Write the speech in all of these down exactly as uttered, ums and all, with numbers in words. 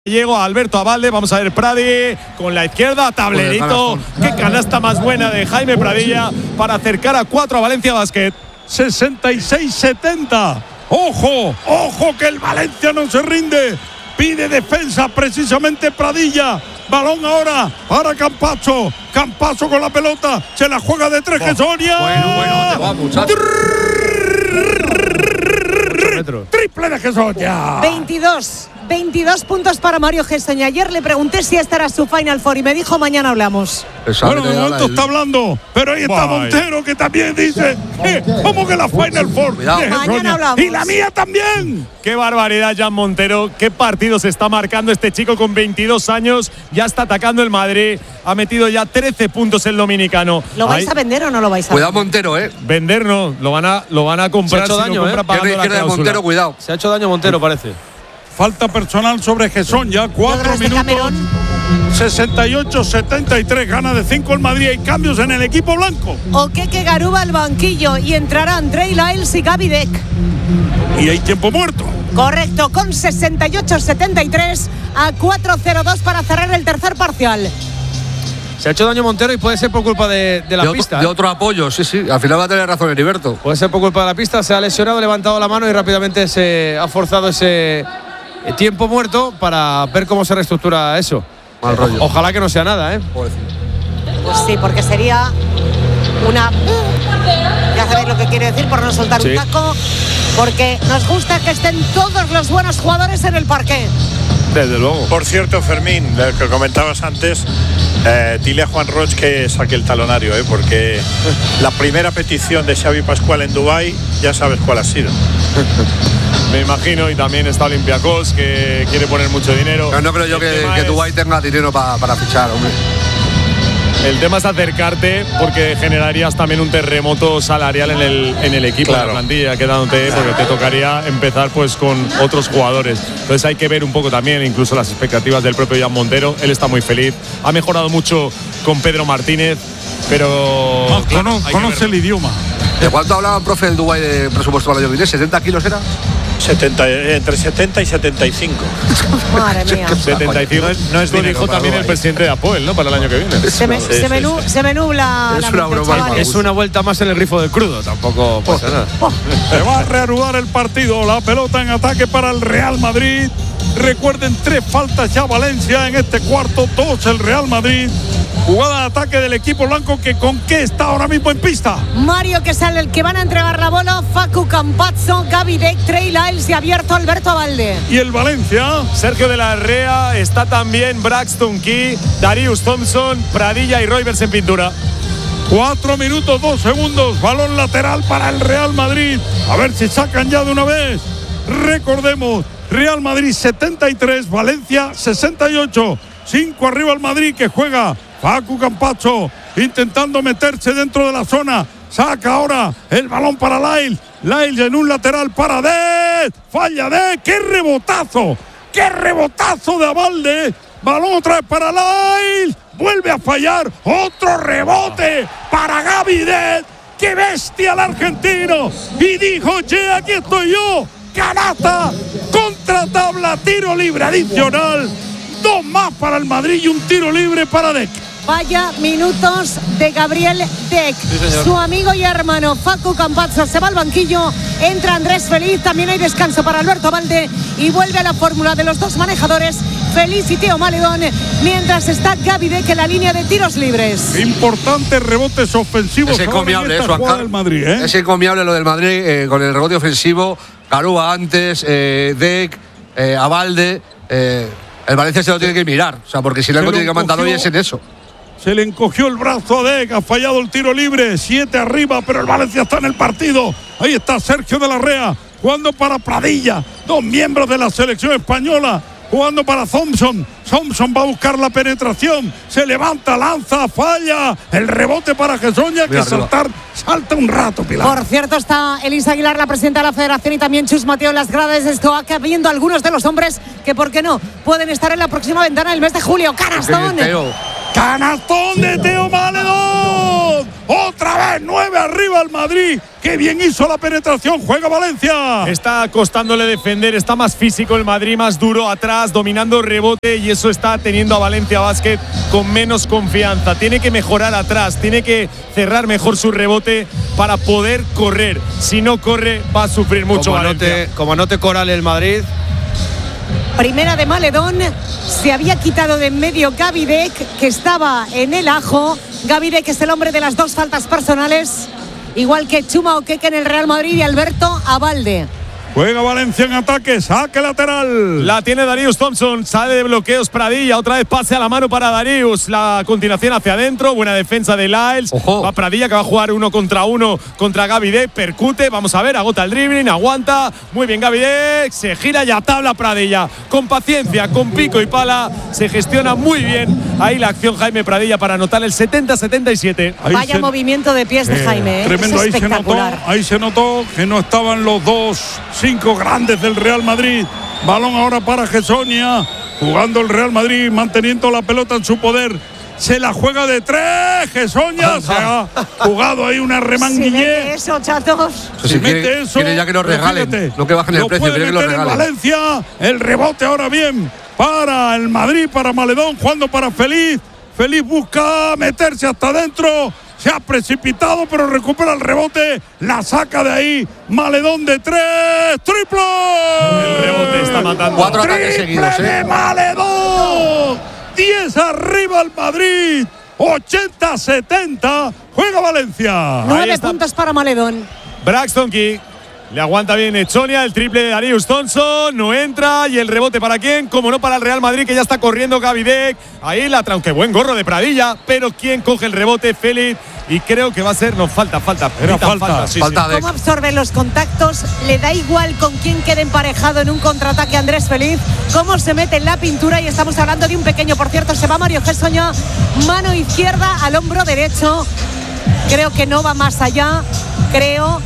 Llego a Alberto Abalde, vamos a ver Pradi con la izquierda, tablerito, qué canasta más buena de Jaime Pradilla para acercar a cuatro a Valencia Basket. sesenta y seis setenta. Ojo, ojo que el Valencia no se rinde. Pide defensa precisamente Pradilla. Balón ahora para Campazzo. Campazzo con la pelota. Se la juega de tres, Gessonia. Bueno, bueno, te va, muchacho. Triple de Gessonia. veintidós. veintidós puntos para Mario Gessonia. Ayer le pregunté si esta era su Final Four y me dijo mañana hablamos. Bueno, de momento está hablando, pero ahí está Montero que también dice eh, ¿cómo que la Final Four? Mañana hablamos. Y la mía también. Qué barbaridad, Jan Montero. Qué partido se está marcando este chico con veintidós años. Ya está atacando el Madrid. Ha metido ya trece puntos el dominicano. ¿Lo vais Ahí. a vender o no lo vais a Cuidado vender? Montero, eh. Vender no, lo van a, lo van a comprar. Se ha hecho si daño, lo compra ¿eh? pagando Izquierda la izquierda de cláusula. Montero, cuidado. Se ha hecho daño Montero, parece. Falta personal sobre Gessonia. Cuatro Logros de minutos. Camerón. sesenta y ocho setenta y tres. Gana de cinco el Madrid. Hay cambios en el equipo blanco. Okeke Garuba al banquillo y entrarán Trey Lyles y Gaby Deck. Y hay tiempo muerto. Correcto, con sesenta y ocho setenta y tres a cuatro cero dos para cerrar el tercer parcial. Se ha hecho daño Montero y puede ser por culpa de, de la de, otro, pista. de ¿eh? otro apoyo, sí, sí. Al final va a tener razón Heriberto. Puede ser por culpa de la pista. Se ha lesionado, ha levantado la mano y rápidamente se ha forzado ese tiempo muerto para ver cómo se reestructura eso. Mal rollo. O, ojalá que no sea nada, ¿eh? Pues sí, porque sería una... Ya sabéis lo que quiere decir por no soltar Sí. un taco. Porque nos gusta que estén todos los buenos jugadores en el parqué. Desde luego. Por cierto, Fermín, lo que comentabas antes, eh, dile a Juan Roig que saque el talonario, eh, porque la primera petición de Xavi Pascual en Dubái, ya sabes cuál ha sido. Me imagino, y también está Olympiacos, que quiere poner mucho dinero. Pero no creo yo El que, tema que es- Dubái tenga dinero pa, para fichar, hombre. El tema es acercarte porque generarías también un terremoto salarial en el, en el equipo, Claro. en la plantilla, quedándote, porque te tocaría empezar pues con otros jugadores. Entonces hay que ver un poco también incluso las expectativas del propio Jan Montero. Él está muy feliz. Ha mejorado mucho con Pedro Martínez, pero Más claro, cono- hay que conoce verlo. el idioma. ¿De cuánto hablaba el profe del Dubái de presupuesto para el año que viene? ¿setenta kilos era? setenta, entre setenta y setenta y cinco. Madre mía. setenta y cinco. No es- no es Lo dinero dijo para también el Dubái. presidente de Apoel, ¿no? Para el año que viene. Se me, Sí, se sí, me nu- sí. se me nubla Es la una mente, broma, chavales. Es una vuelta más en el grifo del crudo. Tampoco pasa nada. Se va a reanudar el partido. La pelota en ataque para el Real Madrid. Recuerden, tres faltas ya Valencia en este cuarto, dos el Real Madrid. Jugada de ataque del equipo blanco que con qué está ahora mismo en pista. Mario que sale el que van a entregar la bola, Facu Campazzo, Gaby Deck, Trey Lyles y abierto Alberto Abalde. Y el Valencia. Sergio de la Rea, está también Braxton Key, Darius Thompson, Pradilla y Roivers en pintura. Cuatro minutos, dos segundos. Balón lateral para el Real Madrid. A ver si sacan ya de una vez. Recordemos, Real Madrid setenta y tres, Valencia sesenta y ocho. Cinco arriba el Madrid que juega Facu Campazzo intentando meterse dentro de la zona. Saca ahora el balón para Lyles. Lyles en un lateral para Dez. Falla Dez. ¡Qué rebotazo! ¡Qué rebotazo de Abalde! Balón otra vez para Lyles. Vuelve a fallar. Otro rebote para Gaby Dez. ¡Qué bestia el argentino! Y dijo, che, aquí estoy yo. Canasta, contra tabla, tiro libre adicional. Dos más para el Madrid y un tiro libre para Deck. Vaya minutos de Gabriel Deck. Su amigo y hermano Facu Campazzo se va al banquillo. Entra Andrés Feliz. También hay descanso para Alberto Abalde. Y vuelve a la fórmula de los dos manejadores, Feliz y Teo Maledón. Mientras está Gaby Deck en la línea de tiros libres. Importantes rebotes ofensivos. Es encomiable ahora en eso, esta jugada Anca. del Madrid, ¿eh? Es encomiable lo del Madrid eh, con el rebote ofensivo. Garúa antes, eh, Deck, eh, Abalde. Eh, el Valencia se lo tiene que mirar. O sea, porque si le algo Se lo tiene que mandar hoy encogió. es en eso. Se le encogió el brazo a Deck, ha fallado el tiro libre, siete arriba, pero el Valencia está en el partido. Ahí está Sergio de la Rea, jugando para Pradilla, dos miembros de la selección española, jugando para Thompson. Thompson va a buscar la penetración, se levanta, lanza, falla, el rebote para Gessonia, que Mira arriba. saltar, salta un rato, Pilar. Por cierto, está Elisa Aguilar, la presidenta de la federación, y también Chus Mateo en las gradas de Estoaca, viendo algunos de los hombres que, ¿por qué no?, pueden estar en la próxima ventana del mes de julio. ¡Canastón! Teo. Canastón de Teo Maledón. Otra vez nueve arriba el Madrid. Qué bien hizo la penetración. Juega Valencia. Está costándole defender. Está más físico el Madrid, más duro atrás, dominando rebote. Y eso está teniendo a Valencia Basket con menos confianza. Tiene que mejorar atrás. Tiene que cerrar mejor su rebote para poder correr. Si no corre, va a sufrir mucho como Valencia. Anote, como anote Coral el Madrid. Primera de Maledón, se había quitado de en medio Gavidec, que estaba en el ajo. Gavidec es el hombre de las dos faltas personales, igual que Chuma Okeke en el Real Madrid y Alberto Abalde. Juega Valencia en ataque, saque lateral. La tiene Darius Thompson, sale de bloqueos Pradilla, otra vez pase a la mano para Darius. La continuación hacia adentro, buena defensa de Lyles. Ojo. Va Pradilla que va a jugar uno contra uno contra Gavidec, percute, vamos a ver, agota el dribbling, aguanta. Muy bien Gavidec, se gira y a tabla Pradilla. Con paciencia, con pico y pala, se gestiona muy bien ahí la acción Jaime Pradilla para anotar el setenta setenta y siete. Ahí Vaya se- movimiento de pies de Eh, Jaime, ¿eh? Tremendo, Es ahí se, notó, espectacular. ahí se notó que no estaban los dos cinco grandes del Real Madrid. Balón ahora para Gessonia, jugando el Real Madrid, manteniendo la pelota en su poder. Se la juega de tres, Gessonia. Se ha jugado ahí una Si mete remanguillé. eso, chatos. Si Si quiere- mete eso, quiere ya que nos pero regalen, fíjate, no que bajen el lo precio, puede quiere que lo meter en regalen. Valencia, el rebote ahora bien para el Madrid, para Maledón, jugando para Feliz. Feliz busca meterse hasta adentro. Se ha precipitado, pero recupera el rebote. La saca de ahí. Maledón de tres. ¡Triple! El rebote está matando. Cuatro ataques ¡Triple seguidos, ¿eh? de Maledón! diez arriba el Madrid. ochenta setenta. Juega Valencia. Nueve está. puntos para Maledón. Braxton Key. Le aguanta bien Echonia, el triple de Darius Thompson, no entra y el rebote para quién, como no para el Real Madrid que ya está corriendo Gavidec. Ahí la aunque buen gorro de Pradilla, pero quién coge el rebote, Félix, y creo que va a ser, nos falta, falta, Era pitan falta. sí, Falta sí. de- ¿Cómo absorbe los contactos? Le da igual con quién quede emparejado en un contraataque Andrés Feliz. Cómo se mete en la pintura y estamos hablando de un pequeño, por cierto, se va Mario Gessoña, mano izquierda al hombro derecho. Creo que no va más allá, creo.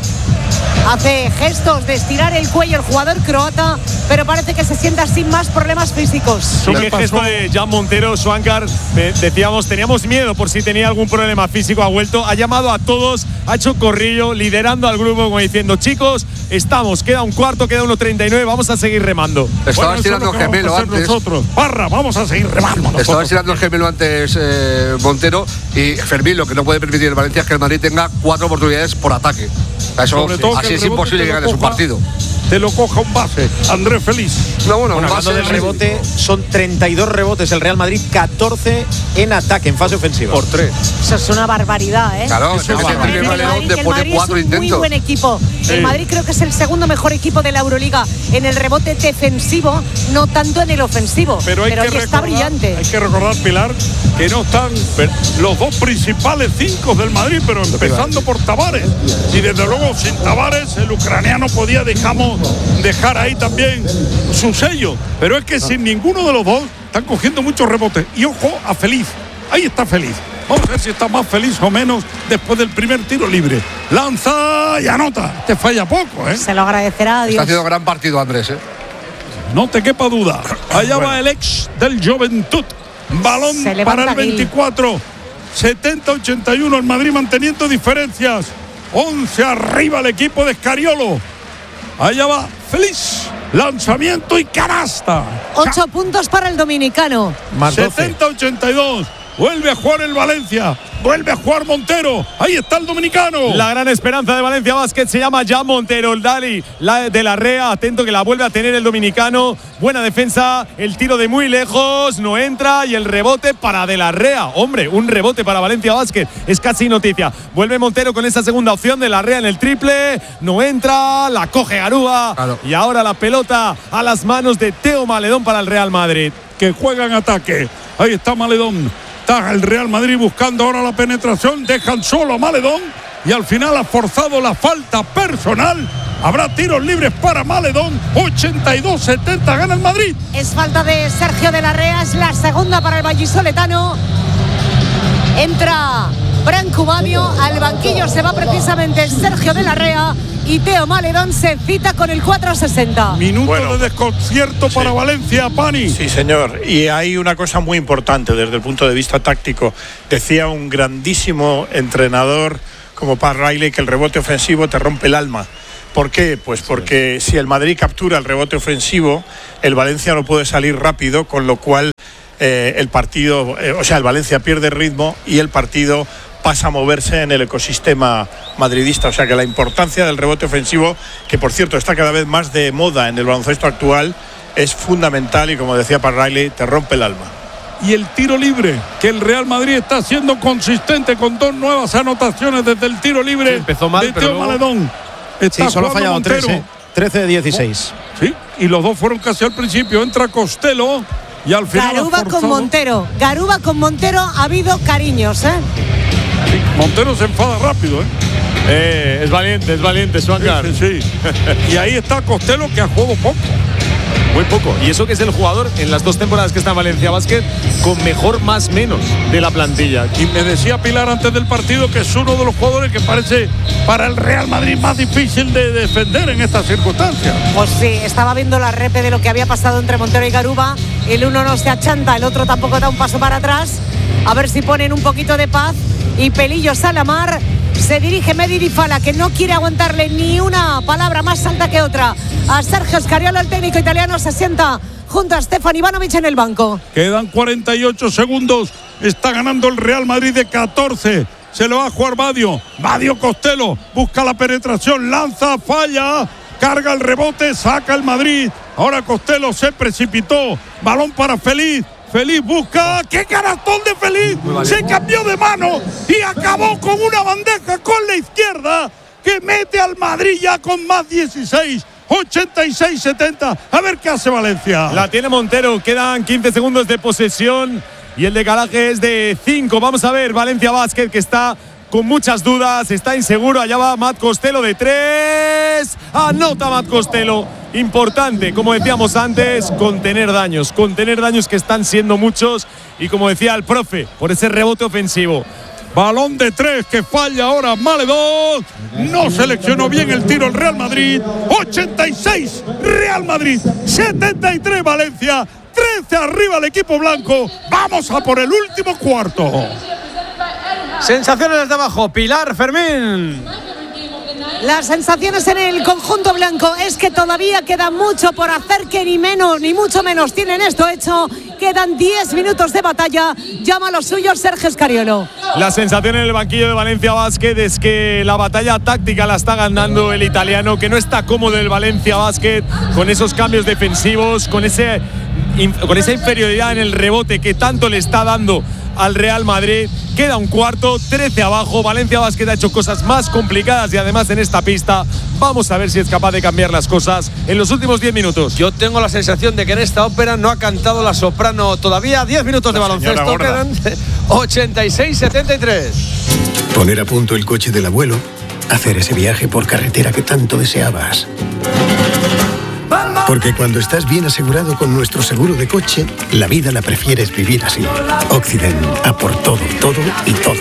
Hace gestos de estirar el cuello el jugador croata, pero parece que se sienta sin más problemas físicos. Sí, ¿Qué qué pasó? gesto de Jan Montero, Swankar, eh, decíamos, teníamos miedo por si tenía algún problema físico, ha vuelto, ha llamado a todos, ha hecho corrillo, liderando al grupo, como diciendo, chicos, estamos, queda un cuarto, queda uno treinta y nueve, vamos a seguir remando. Estaba Bueno, eso es estirando lo el que vamos gemelo a hacer antes. nosotros. Parra, vamos a seguir remando nosotros. Estaba estirando el gemelo antes eh, Montero y Fermín. Lo que no puede permitir el Valencia es que el Madrid tenga cuatro oportunidades por ataque. Eso, Sobre todo que así el es rebote imposible te que lo ganes un coja- partido. Te lo coja un base, Andrés Feliz. No, bueno, Bueno, un hablando base- del rebote, son treinta y dos rebotes el Real Madrid, catorce en ataque, en fase ofensiva. Por tres. Eso es una barbaridad, ¿eh? Claro, Eso es que es te una tiene El Maledón Madrid- el después de Madrid cuatro es un muy intentos. buen equipo. El Madrid creo que es el segundo mejor equipo de la Euroliga en el rebote defensivo, no tanto en el ofensivo. Pero hay que hoy está recordar, brillante. hay que recordar, Pilar, que no están los dos principales cinco del Madrid, pero empezando por Tavares. Y desde luego sin Tavares el ucraniano podía dejamos, dejar ahí también su sello. Pero es que sin ninguno de los dos están cogiendo muchos rebotes. Y ojo a Feliz. Ahí está Feliz. Vamos a ver si está más feliz o menos después del primer tiro libre. Lanza y anota. Te falla poco, ¿eh? Se lo agradecerá a Está Dios. haciendo gran partido Andrés, ¿eh? No te quepa duda. Allá va el ex del Juventud. Balón Se levanta para el Gil. veinticuatro. setenta ochenta y uno. El Madrid manteniendo diferencias. once arriba el equipo de Scariolo. Allá va Feliz. Lanzamiento y canasta. Ocho puntos para el dominicano. Más doce. setenta ochenta y dos. Vuelve a jugar el Valencia. Vuelve a jugar Montero. Ahí está el dominicano. La gran esperanza de Valencia Basket se llama Jan Montero, el Dali la de la Rea, atento que la vuelve a tener el dominicano. Buena defensa, el tiro de muy lejos, no entra y el rebote para de la Rea. Hombre, un rebote para Valencia Basket, es casi noticia. Vuelve Montero con esa segunda opción de la Rea en el triple, no entra, la coge Garúa Claro. y ahora la pelota a las manos de Teo Maledón para el Real Madrid. Que juega en ataque. Ahí está Maledón. Está el Real Madrid buscando ahora la penetración. Dejan solo a Maledón. Y al final ha forzado la falta personal. Habrá tiros libres para Maledón. ochenta y dos setenta gana el Madrid. Es falta de Sergio de la Rea, es la segunda para el vallisoletano. Entra Branco Badio. Al banquillo se va precisamente Sergio de la Rea y Teo Maledón se cita con el cuatro sesenta. Minuto Bueno, de desconcierto sí. para Valencia, Pani. Sí, señor. Y hay una cosa muy importante desde el punto de vista táctico. Decía un grandísimo entrenador como Pat Riley que el rebote ofensivo te rompe el alma. ¿Por qué? Pues porque si el Madrid captura el rebote ofensivo, el Valencia no puede salir rápido, con lo cual eh, el partido, eh, o sea, el Valencia pierde ritmo y el partido pasa a moverse en el ecosistema madridista. O sea que la importancia del rebote ofensivo, que por cierto está cada vez más de moda en el baloncesto actual, es fundamental y, como decía Pat Riley, te rompe el alma. Y el tiro libre, que el Real Madrid está siendo consistente con dos nuevas anotaciones desde el tiro libre. Sí, empezó mal, de pero Teo luego... Maledón. Está Sí, solo ha jugando fallado tres, Montero. ¿eh? trece de dieciséis. Sí, y los dos fueron casi al principio. Entra Costello y al final. Garuba ha forzado. con Montero. Garuba con Montero ha habido cariños, ¿eh? Sí, Montero se enfada rápido, ¿eh? Eh, es valiente, es valiente, Swangar. Sí, sí. Y ahí está Costello, que ha jugado poco. Muy poco. Y eso que es el jugador en las dos temporadas que está en Valencia Basket con mejor más menos de la plantilla. Y me decía Pilar antes del partido que es uno de los jugadores que parece para el Real Madrid más difícil de defender en estas circunstancias. Pues sí, estaba viendo la repe de lo que había pasado entre Montero y Garuba. El uno no se achanta, el otro tampoco da un paso para atrás. A ver si ponen un poquito de paz. Y Pelillo Salamar se dirige Mehdi Difala, que no quiere aguantarle ni una palabra más santa que otra a Sergio Scariolo. El técnico italiano se sienta junto a Stefan Ivanovic en el banco. Quedan cuarenta y ocho segundos. Está ganando el Real Madrid de catorce. Se lo va a jugar Badio. Badio Costello busca la penetración, lanza, falla, carga el rebote, saca el Madrid. Ahora Costello se precipitó. Balón para Feliz. Feliz busca. ¡Qué canastón de Feliz! Se cambió de mano y acabó con una bandeja con la izquierda que mete al Madrid ya con más dieciséis. ochenta y seis setenta. A ver qué hace Valencia. La tiene Montero. Quedan quince segundos de posesión y el decalaje es de cinco. Vamos a ver Valencia Basket, que está con muchas dudas, está inseguro. Allá va Matt Costello de tres. Anota Matt Costello. Importante, como decíamos antes, contener daños. Contener daños que están siendo muchos. Y como decía el profe, por ese rebote ofensivo. Balón de tres que falla ahora Maledón. No seleccionó bien el tiro el Real Madrid. ochenta y seis Real Madrid. setenta y tres Valencia. trece arriba el equipo blanco. Vamos a por el último cuarto. Sensaciones desde abajo. Pilar, Fermín. Las sensaciones en el conjunto blanco es que todavía queda mucho por hacer, que ni menos ni mucho menos tienen esto hecho. Quedan diez minutos de batalla. Llama a los suyos Sergio Scariolo. La sensación en el banquillo de Valencia Basket es que la batalla táctica la está ganando el italiano, que no está cómodo el Valencia Basket con esos cambios defensivos, con ese con esa inferioridad en el rebote que tanto le está dando al Real Madrid. Queda un cuarto, trece abajo. Valencia Basket ha hecho cosas más complicadas y además en esta pista vamos a ver si es capaz de cambiar las cosas en los últimos diez minutos. Yo tengo la sensación de que en esta ópera no ha cantado la soprano todavía. diez minutos de baloncesto, quedan ochenta y seis setenta y tres. Poner a punto el coche del abuelo, hacer ese viaje por carretera que tanto deseabas. Porque cuando estás bien asegurado con nuestro seguro de coche, la vida la prefieres vivir así. Occident, a por todo, todo y todo.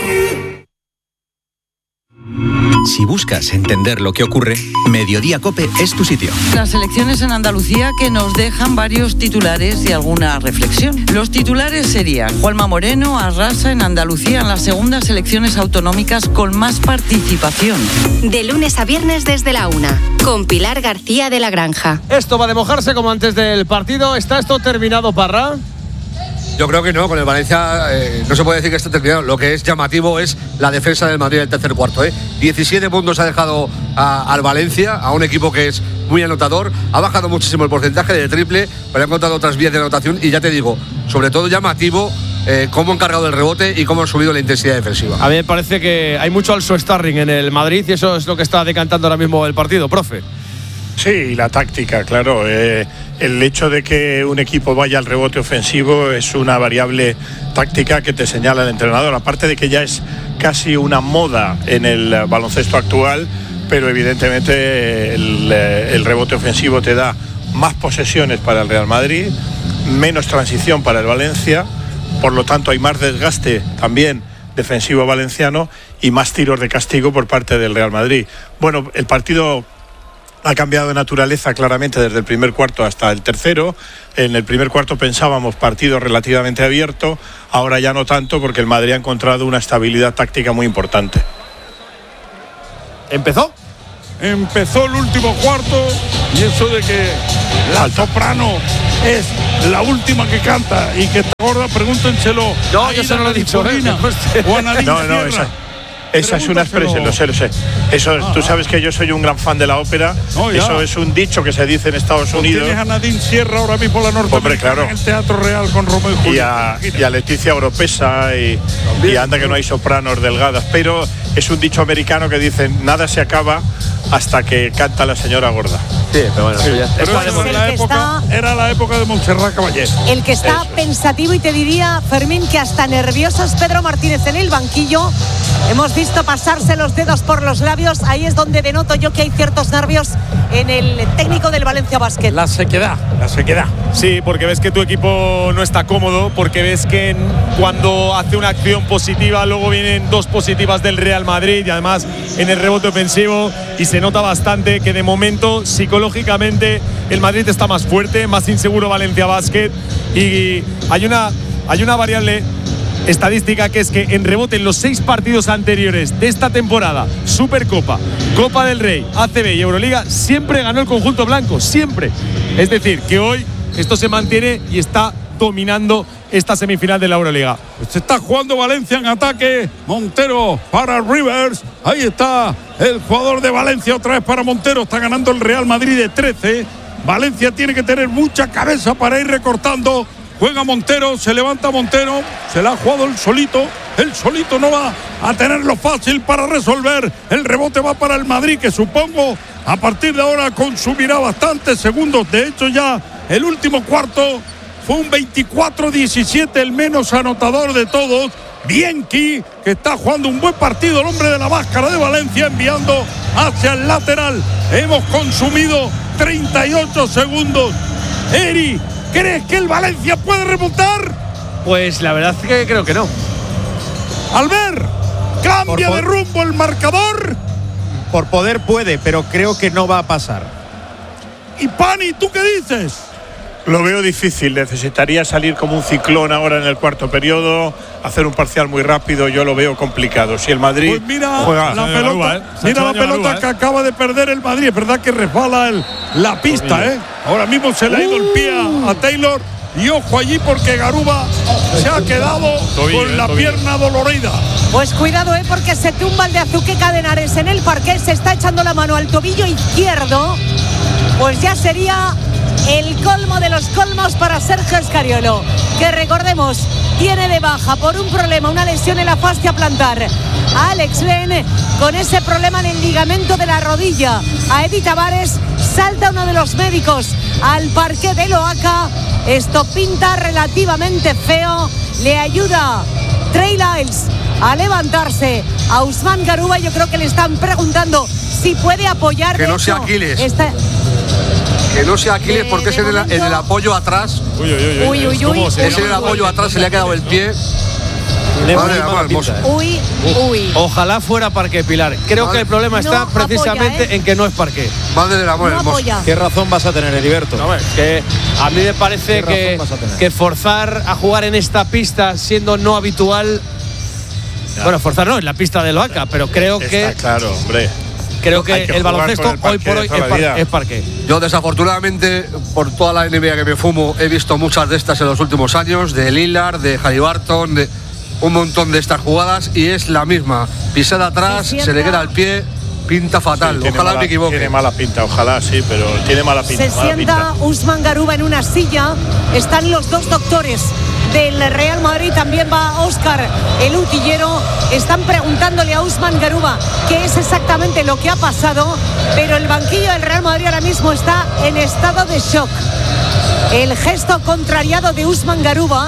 Si buscas entender lo que ocurre, Mediodía COPE es tu sitio. Las elecciones en Andalucía que nos dejan varios titulares y alguna reflexión. Los titulares serían: Juanma Moreno arrasa en Andalucía en las segundas elecciones autonómicas con más participación. De lunes a viernes desde la una, con Pilar García de la Granja. Esto va de mojarse como antes del partido. ¿Está esto terminado, Parra? Yo creo que no, con el Valencia eh, no se puede decir que esté terminado. Lo que es llamativo es la defensa del Madrid en el tercer cuarto. ¿eh? diecisiete puntos ha dejado a, al Valencia, a un equipo que es muy anotador. Ha bajado muchísimo el porcentaje de triple, pero ha encontrado otras vías de anotación. Y ya te digo, sobre todo llamativo eh, cómo han cargado el rebote y cómo han subido la intensidad defensiva. A mí me parece que hay mucho also starring en el Madrid y eso es lo que está decantando ahora mismo el partido, profe. Sí, la táctica, claro. Eh, el hecho de que un equipo vaya al rebote ofensivo es una variable táctica que te señala el entrenador. Aparte de que ya es casi una moda en el baloncesto actual, pero evidentemente el, el rebote ofensivo te da más posesiones para el Real Madrid, menos transición para el Valencia, por lo tanto hay más desgaste también defensivo valenciano y más tiros de castigo por parte del Real Madrid. Bueno, el partido ha cambiado de naturaleza claramente desde el primer cuarto hasta el tercero. En el primer cuarto pensábamos partido relativamente abierto, ahora ya no tanto, porque el Madrid ha encontrado una estabilidad táctica muy importante. ¿Empezó? Empezó el último cuarto y eso de que la soprano es la última que canta y que está gorda, pregúntenselo. No, yo eso no lo he dicho. ¿eh? O a Nadine no, no, Sierra. esa, esa es una expresión, lo sé, lo sé. Eso, ah, tú sabes que yo soy un gran fan de la ópera. No, eso es un dicho que se dice en Estados pues Unidos. Tienes a Nadine Sierra ahora mismo la norteamericana. Hombre, claro. En el Teatro Real con Romeo y Julieta. Y a, y a Leticia Oropesa y, y anda que no hay sopranos delgadas. Pero es un dicho americano que dice: nada se acaba hasta que canta la señora gorda. Sí, pero bueno, sí, ya pero pues la época, está, era la época de Montserrat Caballé. El que está eso. Pensativo, y te diría, Fermín, que hasta nervioso es Pedro Martínez en el banquillo. Hemos visto pasarse los dedos por los labios. Ahí es donde denoto yo que hay ciertos nervios en el técnico del Valencia Basket. La sequedad, la sequedad. Sí, porque ves que tu equipo no está cómodo, porque ves que cuando hace una acción positiva, luego vienen dos positivas del Real Madrid y además en el rebote ofensivo, y se nota bastante que de momento psicológicamente el Madrid está más fuerte, más inseguro Valencia Basket, y hay una, hay una variable estadística que es que en rebote en los seis partidos anteriores de esta temporada, Supercopa, Copa del Rey, A C B y Euroliga, siempre ganó el conjunto blanco, siempre. Es decir, que hoy esto se mantiene y está dominando esta semifinal de la Euroliga. Se está jugando Valencia en ataque. Montero para Rivers. Ahí está el jugador de Valencia otra vez para Montero. Está ganando el Real Madrid de trece. Valencia tiene que tener mucha cabeza para ir recortando. Juega Montero, se levanta Montero. Se la ha jugado el solito. El solito no va a tenerlo fácil para resolver. El rebote va para el Madrid, que supongo a partir de ahora consumirá bastantes segundos. De hecho, ya el último cuarto fue un veinticuatro diecisiete, el menos anotador de todos. Bianchi, que está jugando un buen partido, el hombre de la máscara de Valencia, enviando hacia el lateral. Hemos consumido treinta y ocho segundos. Eri, ¿crees que el Valencia puede remontar? Pues la verdad es que creo que no. Albert, cambia de rumbo el marcador. Por poder puede, pero creo que no va a pasar. Y Pani, ¿tú qué dices? Lo veo difícil, necesitaría salir como un ciclón ahora en el cuarto periodo, hacer un parcial muy rápido, yo lo veo complicado. Si el Madrid pues mira juega la pelota, Aruba, ¿eh? mira la pelota Aruba, que ¿eh? acaba de perder el Madrid, es verdad que resbala el, la pista, ¿eh? Ahora mismo se le ha ido uh. el pie a, a Taylor, y ojo allí porque Garuba se ha quedado tobillo, con la tobillo. pierna dolorida. Pues cuidado, ¿eh? Porque se tumba el de Azuque Cadenares en el parquet, se está echando la mano al tobillo izquierdo, pues ya sería el colmo de los colmos para Sergio Escariolo, que recordemos tiene de baja por un problema, una lesión en la fascia plantar a Alex Len, con ese problema en el ligamento de la rodilla. A Eddie Tavares, salta uno de los médicos al parquet de Loaca. Esto pinta relativamente feo. Le ayuda Trey Lyles a levantarse a Usman Garuba. Yo creo que le están preguntando si puede apoyar. Que no sea Aquiles. Esta... Que no sea Aquiles, porque es en el, en el apoyo atrás. Uy, uy, uy. uy, uy, uy es en el apoyo atrás, se le ha quedado el pie. Madre, madre, uy, uy. Ojalá fuera parqué, Pilar. Creo madre. que el problema está no precisamente apoya, ¿eh? en que no es parqué. Madre del amor hermoso. ¿Qué razón vas a tener, Heriberto? No, es que a mí me parece que, que forzar a jugar en esta pista siendo no habitual. Ya. Bueno, forzar no, en la pista de Loaca, pero creo está que. Claro, hombre. Creo que, que el baloncesto el hoy por hoy es, par, es parqué. Yo desafortunadamente, por toda la N B A que me fumo, he visto muchas de estas en los últimos años, de Lillard, de Haliburton, de un montón de estas jugadas, y es la misma. Pisada atrás, se, se le queda el pie, pinta fatal. Sí, ojalá mala, me equivoque. Tiene mala pinta, ojalá sí, pero tiene mala pinta. Se mala sienta pinta. Usman Garuba en una silla. Están los dos doctores del Real Madrid, también va Óscar el utillero. Están preguntándole a Usman Garuba qué es exactamente lo que ha pasado, pero el banquillo del Real Madrid ahora mismo está en estado de shock. El gesto contrariado de Usman Garuba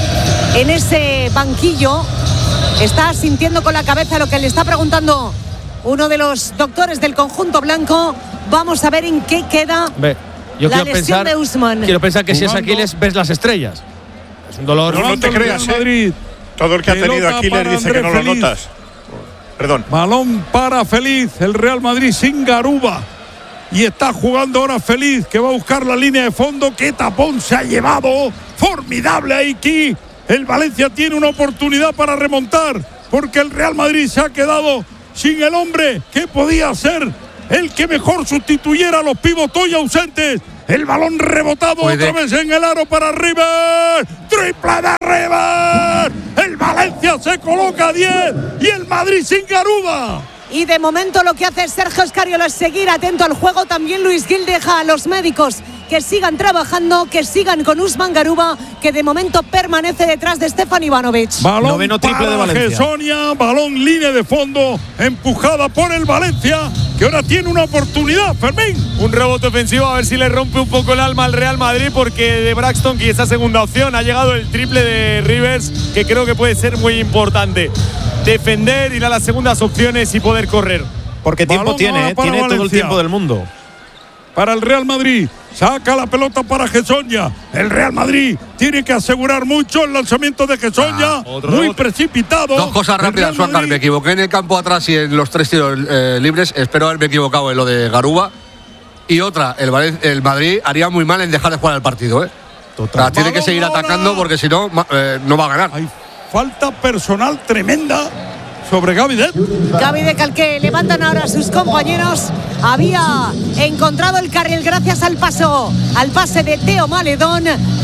en ese banquillo, está sintiendo con la cabeza lo que le está preguntando uno de los doctores del conjunto blanco. Vamos a ver en qué queda Ve, yo la quiero lesión pensar, de Usman. Quiero pensar que Jugando. si es Aquiles ves las estrellas. Es un dolor. No, no te creas, Madrid. Todo el que ha tenido Pelota Aquiles para dice que no Andrés lo Feliz. notas. Perdón. Balón para Feliz, el Real Madrid sin Garuba. Y está jugando ahora Feliz, que va a buscar la línea de fondo. ¡Qué tapón se ha llevado! Formidable aquí. El Valencia tiene una oportunidad para remontar, porque el Real Madrid se ha quedado sin el hombre que podía ser el que mejor sustituyera a los pivotos hoy ausentes. El balón rebotado Puede. otra vez en el aro para River. ¡Triple de River! El Valencia se coloca a diez y el Madrid sin Garuba. Y de momento lo que hace Sergio Escariolo es seguir atento al juego. También Luis Gil deja a los médicos que sigan trabajando, que sigan con Usman Garuba, que de momento permanece detrás de Stefan Ivanovic. Balón Noveno triple para de Valencia. Gessonia, balón línea de fondo, empujada por el Valencia, que ahora tiene una oportunidad, Fermín. Un rebote ofensivo, a ver si le rompe un poco el alma al Real Madrid, porque de Braxton, que esa segunda opción, ha llegado el triple de Rivers, que creo que puede ser muy importante. Defender, ir a las segundas opciones y poder correr. Porque tiempo Balón tiene, ahora ¿eh? para Tiene todo el Valencia. tiempo del mundo. Para el Real Madrid, saca la pelota para Gessonia. El Real Madrid tiene que asegurar mucho el lanzamiento de Gessonia, Ah, muy rebote. precipitado. Dos cosas El rápidas, Real Juancar. Madrid- Me equivoqué en el campo atrás y en los tres tiros eh, libres. Espero haberme equivocado en lo de Garuba. Y otra, el, Valen- el Madrid haría muy mal en dejar de jugar el partido, ¿eh? O sea, tiene que seguir atacando porque si no, ma- eh, no va a ganar. Hay falta personal tremenda sobre Gavi Deck. Gavi Deck al que levantan ahora sus compañeros. Había encontrado el carril gracias al paso, al pase de Teo Maledón.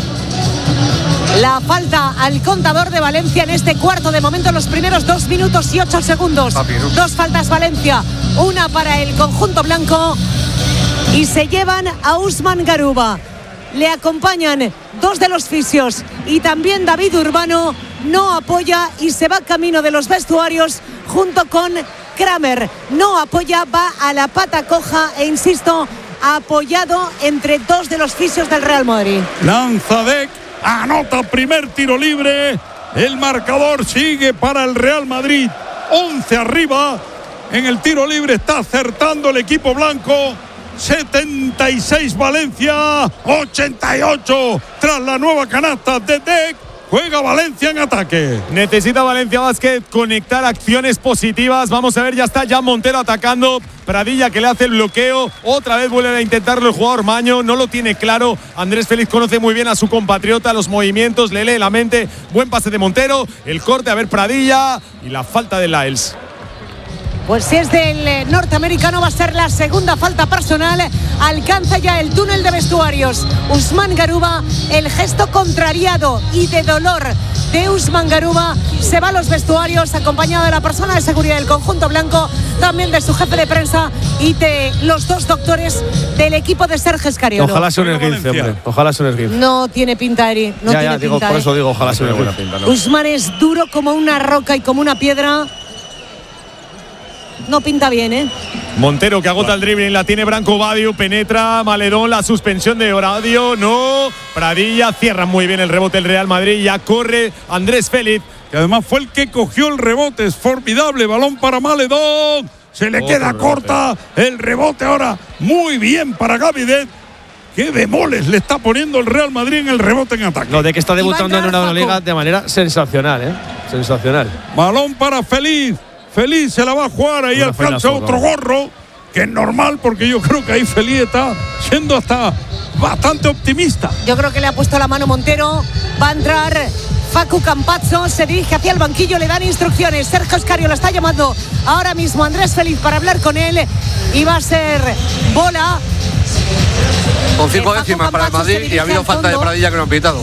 La falta al contador de Valencia en este cuarto. De momento los primeros dos minutos y ocho segundos. Dos faltas Valencia, una para el conjunto blanco. Y se llevan a Usman Garuba. Le acompañan dos de los fisios y también David Urbano. No apoya y se va camino de los vestuarios junto con Kramer. No apoya, va a la pata coja e insisto, apoyado entre dos de los fisios del Real Madrid. Lanza Deck, anota primer tiro libre. El marcador sigue para el Real Madrid. once arriba. En el tiro libre está acertando el equipo blanco. setenta y seis Valencia, ochenta y ocho tras la nueva canasta de Deck. Juega Valencia en ataque. Necesita Valencia Basket conectar acciones positivas. Vamos a ver, ya está Jan Montero atacando. Pradilla que le hace el bloqueo. Otra vez vuelve a intentarlo el jugador Maño. No lo tiene claro. Andrés Félix conoce muy bien a su compatriota, los movimientos, le lee la mente. Buen pase de Montero. El corte, a ver Pradilla. Y la falta de Lyles. Pues si es del eh, norteamericano va a ser la segunda falta personal. Alcanza ya el túnel de vestuarios Usman Garuba. El gesto contrariado y de dolor de Usman Garuba. Se va a los vestuarios acompañado de la persona de seguridad del conjunto blanco, también de su jefe de prensa y de los dos doctores del equipo de Sergio Escariolo. Ojalá sea un esguince, hombre. Ojalá sea un esguince. No tiene pinta, Eri. No ya, tiene ya, digo, pinta, por eh. eso digo, ojalá sea un esguince. Usman es duro como una roca y como una piedra. No pinta bien, ¿eh? Montero que agota el dribbling, la tiene Branco Badio, penetra Maledón, la suspensión de Horadio, no. Pradilla cierra muy bien el rebote el Real Madrid, ya corre Andrés Félix. Que además fue el que cogió el rebote. Es formidable, balón para Maledón. Se le Otro queda rebote. corta el rebote ahora. Muy bien para Gavi Deck. Qué bemoles le está poniendo el Real Madrid en el rebote en ataque. Lo de que está debutando en una Paco. liga de manera sensacional, ¿eh? Sensacional. Balón para Feliz. Feliz se la va a jugar. Ahí Una alcanza faena otro zorra. gorro. Que es normal porque yo creo que ahí Feliz está siendo hasta bastante optimista. Yo creo que le ha puesto la mano Montero. Va a entrar Facu Campazzo. Se dirige hacia el banquillo. Le dan instrucciones. Sergio Escariolo lo está llamando ahora mismo Andrés Félix para hablar con él. Y va a ser bola. Con cinco Paco décimas para el Campazzo se Madrid y dirige ha habido al falta de fondo. Pradilla que no han pitado.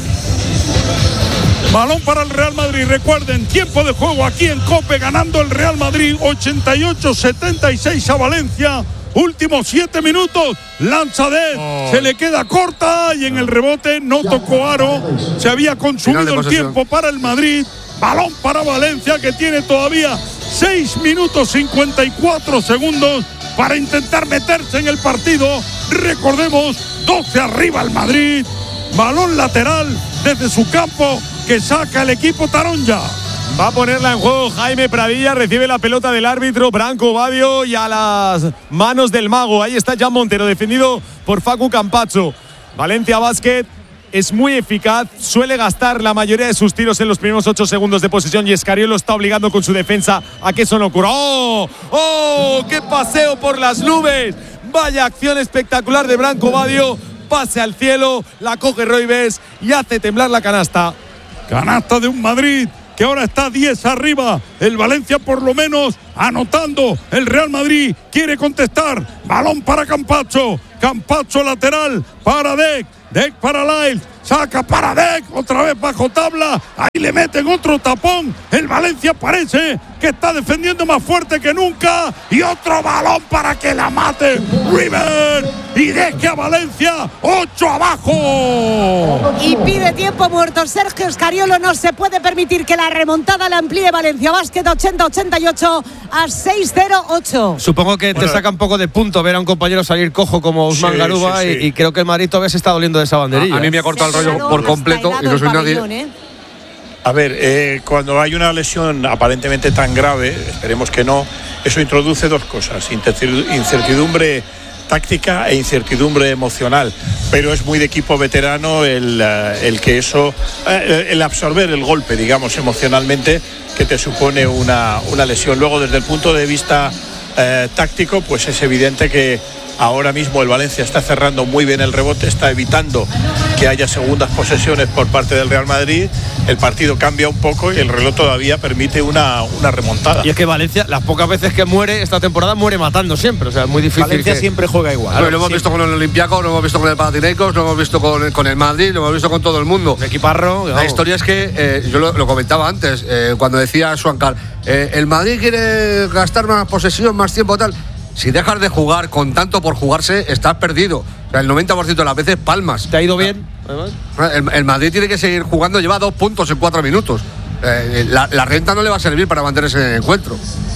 Balón para el Real Madrid. Recuerden, tiempo de juego aquí en COPE, ganando el Real Madrid ochenta y ocho setenta y seis a Valencia. Últimos siete minutos. Lanza de Oh. se le queda corta y en el rebote no tocó aro. Se había Final consumido de el posesión. tiempo para el Madrid. Balón para Valencia, que tiene todavía seis minutos cincuenta y cuatro segundos para intentar meterse en el partido. Recordemos, doce arriba el Madrid. Balón lateral desde su campo que saca el equipo Taronja. Va a ponerla en juego Jaime Pradilla, recibe la pelota del árbitro Branco Badio y a las manos del mago. Ahí está Jan Montero, defendido por Facu Campazzo. Valencia Basket es muy eficaz, suele gastar la mayoría de sus tiros en los primeros ocho segundos de posesión y Escariolo está obligando con su defensa a que eso no ocurra. ¡Oh! ¡Oh! ¡Qué paseo por las nubes! Vaya acción espectacular de Branco Badio. Pase al cielo, la coge Roibes y hace temblar la canasta. Canasta de un Madrid que ahora está diez arriba. El Valencia por lo menos anotando. El Real Madrid quiere contestar. Balón para Campazzo. Campazzo lateral para Dec. Dec para Lyles. Saca para Dec. Otra vez bajo tabla. Ahí le meten otro tapón. El Valencia parece que está defendiendo más fuerte que nunca. Y otro balón para que la mate River. Y deje a Valencia ocho abajo. Y pide tiempo muerto. Sergio Escariolo no se puede permitir que la remontada la amplíe Valencia Basket ochenta ochenta y ocho a seis cero ocho. Supongo que bueno, te saca un poco de punto ver a un compañero salir cojo como Usman sí, Garuba sí, sí. Y, y creo que el Madrid todavía se está doliendo de esa banderilla. A, a mí me ha cortado el rollo por completo y no soy nadie. ¿eh? A ver, eh, cuando hay una lesión aparentemente tan grave, esperemos que no, eso introduce dos cosas, incertidumbre táctica e incertidumbre emocional, pero es muy de equipo veterano el, el que eso, el absorber el golpe, digamos, emocionalmente, que te supone una, una lesión. Luego, desde el punto de vista eh, táctico, pues es evidente que ahora mismo el Valencia está cerrando muy bien el rebote, está evitando que haya segundas posesiones por parte del Real Madrid. El partido cambia un poco y el reloj todavía permite una, una remontada. Y es que Valencia, las pocas veces que muere esta temporada, muere matando siempre. O sea, es muy difícil. Valencia que... siempre juega igual. Bueno, lo hemos visto con el Olympiacos, lo hemos visto con el Panathinaikos, lo hemos visto con, con el Madrid, lo hemos visto con todo el mundo. El equiparro. La historia es que, eh, yo lo, lo comentaba antes, eh, cuando decía Swankar, eh, el Madrid quiere gastar más posesión, más tiempo, tal. Si dejas de jugar con tanto por jugarse, estás perdido. O sea, el noventa por ciento de las veces palmas. ¿Te ha ido bien? El, el Madrid tiene que seguir jugando, lleva dos puntos en cuatro minutos. Eh, la, la renta no le va a servir para mantenerse en el encuentro.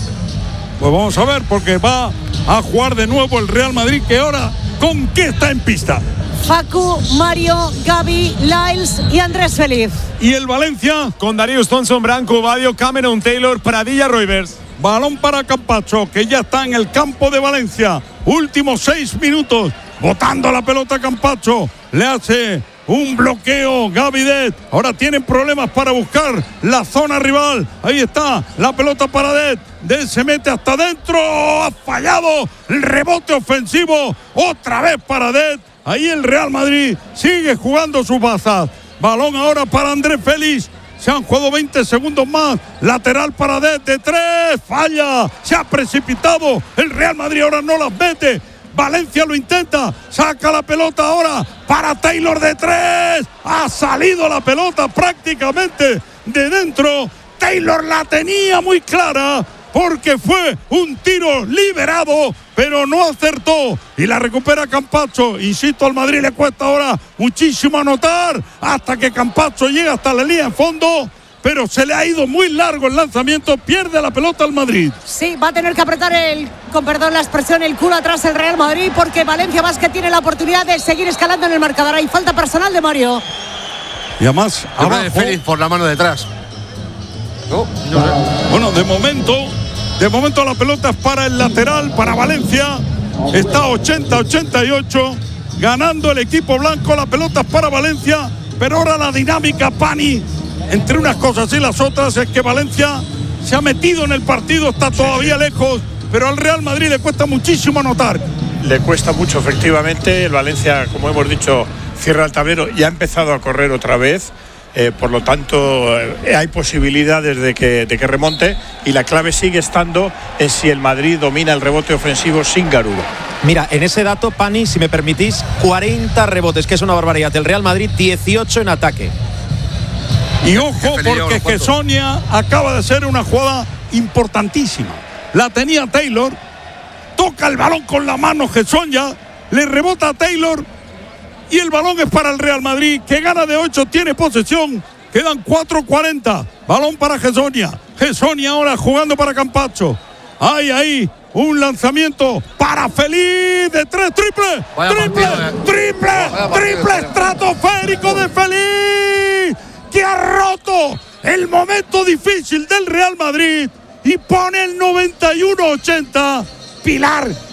Pues vamos a ver, porque va a jugar de nuevo el Real Madrid, que ahora con qué está en pista. Facu, Mario, Gaby, Lyles y Andrés Feliz. Y el Valencia con Darius Thompson, Branco Badio, Cameron Taylor, Pradilla, Roivers. Balón para Campazzo, que ya está en el campo de Valencia. Últimos seis minutos. Botando la pelota Campazzo. Le hace un bloqueo Gaby Det. Ahora tienen problemas para buscar la zona rival. Ahí está la pelota para Det. Det se mete hasta adentro. Ha fallado el rebote ofensivo. Otra vez para Det. Ahí el Real Madrid sigue jugando sus bazas. Balón ahora para Andrés Félix. Se han jugado veinte segundos más. Lateral para Det de tres. Falla. Se ha precipitado. El Real Madrid ahora no las mete. Valencia lo intenta. Saca la pelota ahora para Taylor de tres. Ha salido la pelota prácticamente de dentro. Taylor la tenía muy clara, porque fue un tiro liberado, pero no acertó. Y la recupera Campazzo. Insisto, al Madrid le cuesta ahora muchísimo anotar, hasta que Campazzo llega hasta la línea en fondo, pero se le ha ido muy largo el lanzamiento. Pierde la pelota al Madrid. Sí, va a tener que apretar el, con perdón la expresión, el culo atrás el Real Madrid, porque Valencia Basket tiene la oportunidad de seguir escalando en el marcador. Hay falta personal de Mario. Y además, abajo, Félix por la mano detrás. No, no sé. Bueno, de momento... De momento la pelota es para el lateral, para Valencia. Está ochenta ochenta y ocho. Ganando el equipo blanco. La pelota es para Valencia. Pero ahora la dinámica, Pani, entre unas cosas y las otras, es que Valencia se ha metido en el partido. Está todavía lejos. Pero al Real Madrid le cuesta muchísimo anotar. Le cuesta mucho, efectivamente. El Valencia, como hemos dicho, cierra el tablero y ha empezado a correr otra vez. Eh, por lo tanto, eh, hay posibilidades de que, de que remonte, y la clave sigue estando en si el Madrid domina el rebote ofensivo sin Garuba. Mira, en ese dato, Pani, si me permitís, cuarenta rebotes, que es una barbaridad. El Real Madrid, dieciocho en ataque. Y ojo, porque Gessonia acaba de hacer una jugada importantísima. La tenía Taylor, toca el balón con la mano Gessonia, le rebota a Taylor, y el balón es para el Real Madrid, que gana de ocho, tiene posesión. Quedan cuatro cuarenta. Balón para Gessonia. Gessonia ahora jugando para Campazzo. Hay ahí un lanzamiento para Feliz de tres. Triple, Vaya triple, partido, eh. triple, Vaya triple partido, estratosférico de Feliz, que ha roto el momento difícil del Real Madrid y pone el noventa y uno ochenta. Pilar,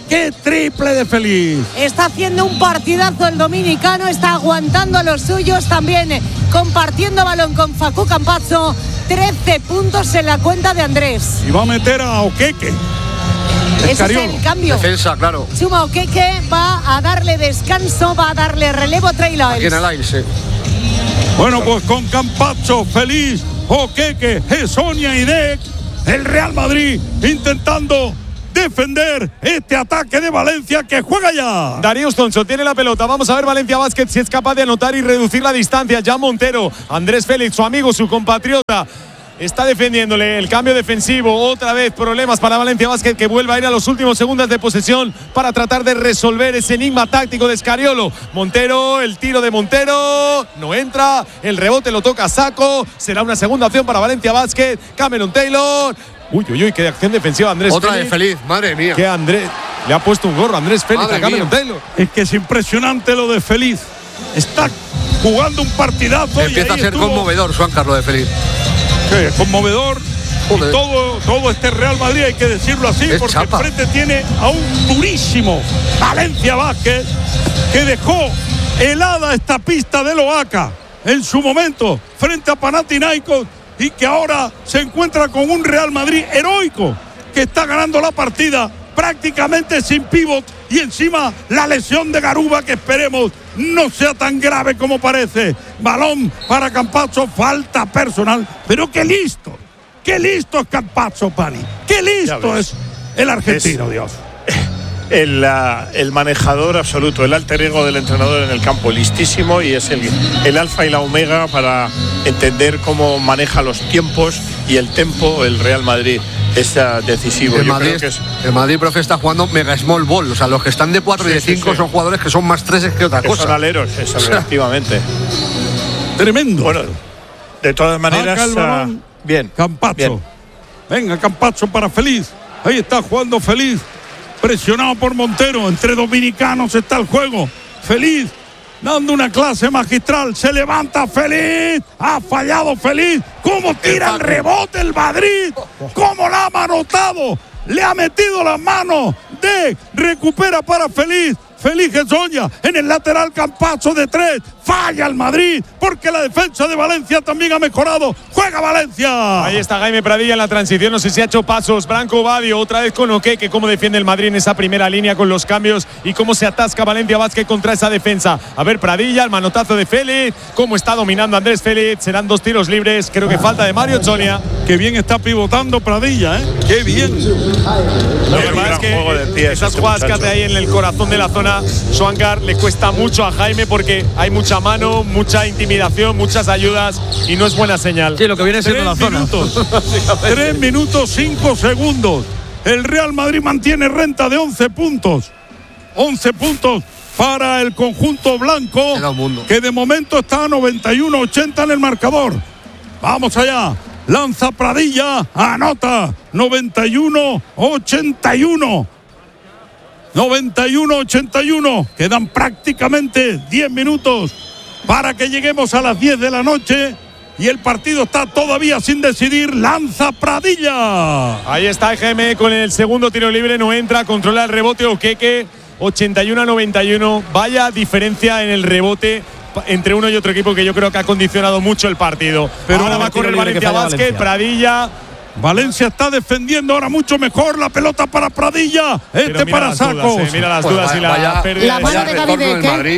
¡Qué triple de Feliz! Está haciendo un partidazo el dominicano, está aguantando a los suyos, también compartiendo balón con Facu Campazzo. trece puntos en la cuenta de Andrés. Y va a meter a Oqueque. Ese es el cambio. Defensa, claro. Chuma Oqueque va a darle descanso, va a darle relevo a Trey Lyles. Aquí en el aire, sí. Bueno, pues con Campazzo, Feliz, Oqueque, Gessonia y Dec, el Real Madrid intentando defender este ataque de Valencia que juega ya. Darius Thompson tiene la pelota. Vamos a ver Valencia Basket si es capaz de anotar y reducir la distancia. Ya Montero, Andrés Félix, su amigo, su compatriota, está defendiéndole el cambio defensivo. Otra vez problemas para Valencia Basket, que vuelve a ir a los últimos segundos de posesión para tratar de resolver ese enigma táctico de Scariolo. Montero, el tiro de Montero no entra, el rebote lo toca Sacco. Será una segunda opción para Valencia Basket. Cameron Taylor. Uy, uy, uy, qué acción defensiva Andrés Otra Félix. de Feliz, madre mía. Que Andrés le ha puesto un gorro Andrés Félix Madre a Cameron mía. Taylor. Es que es impresionante lo de Feliz. Está jugando un partidazo. Empieza y ahí a ser estuvo. conmovedor, Juan Carlos de Feliz. Sí, conmovedor. Y todo, todo este Real Madrid, hay que decirlo así, Es porque chapa. enfrente tiene a un durísimo Valencia Basket que dejó helada esta pista del Oaca en su momento frente a Panathinaikos y que ahora se encuentra con un Real Madrid heroico que está ganando la partida prácticamente sin pívot y encima la lesión de Garuba, que esperemos no sea tan grave como parece. Balón para Campazzo, falta personal, pero qué listo, qué listo es Campazzo, Pani, qué listo es el argentino, Es- Dios. El, uh, el manejador absoluto, el alter ego del entrenador en el campo, listísimo, y es el, el alfa y la omega para entender cómo maneja los tiempos y el tempo el Real Madrid. Es uh, decisivo. El Yo Madrid, creo que es, el Madrid, profe, está jugando mega small ball. O sea, los que están de cuatro y de Sí, sí, cinco sí. son jugadores que son más treses que otra que cosa. son aleros, eso, O sea, efectivamente. Tremendo. Bueno, de todas maneras, Saca el uh, balón. bien. Campazzo. bien. Venga, Campazzo para Feliz. Ahí está jugando Feliz. Presionado por Montero. Entre dominicanos está el juego. Feliz dando una clase magistral. Se levanta Feliz. Ha fallado Feliz. ¿Cómo tira el rebote el Madrid? ¿Cómo la ha manotado? Le ha metido las manos. De recupera para Feliz. Feliz Gessonia en el lateral, Campazzo de tres. Falla el Madrid porque la defensa de Valencia también ha mejorado. Juega Valencia. Ahí está Jaime Pradilla en la transición, no sé si ha hecho pasos. Branco Badio otra vez con Oqueque, cómo defiende el Madrid en esa primera línea con los cambios y cómo se atasca Valencia Basket contra esa defensa. A ver, Pradilla, el manotazo de Félix, cómo está dominando Andrés Félix. Serán dos tiros libres, creo que falta de Mario Sonia. Qué bien está pivotando Pradilla, ¿eh? Qué bien. La verdad es que esas jugadas que hace ahí en el corazón de la zona, Schwankar, le cuesta mucho a Jaime porque hay mucha mano, mucha intimidación, muchas ayudas y no es buena señal. Sí, lo que viene siendo la zona. Minutos, tres minutos, cinco segundos. El Real Madrid mantiene renta de once puntos. once puntos para el conjunto blanco, que de momento está a noventa y uno ochenta en el marcador. Vamos allá. Lanza Pradilla, anota noventa y uno ochenta y uno. noventa y uno ochenta y uno. Quedan prácticamente diez minutos para que lleguemos a las diez de la noche y el partido está todavía sin decidir. Lanza Pradilla. Ahí está G M con el segundo tiro libre, no entra, controla el rebote Oqueque, ochenta y uno a noventa y uno. Vaya diferencia en el rebote entre uno y otro equipo que yo creo que ha condicionado mucho el partido. Pero ahora va a correr Valencia Basket, Pradilla. Valencia está defendiendo ahora mucho mejor. La pelota para Pradilla. Este para Sacco. Eh, mira las dudas y la vaya, pérdida. La mano de Gaby del Deck, Madrid.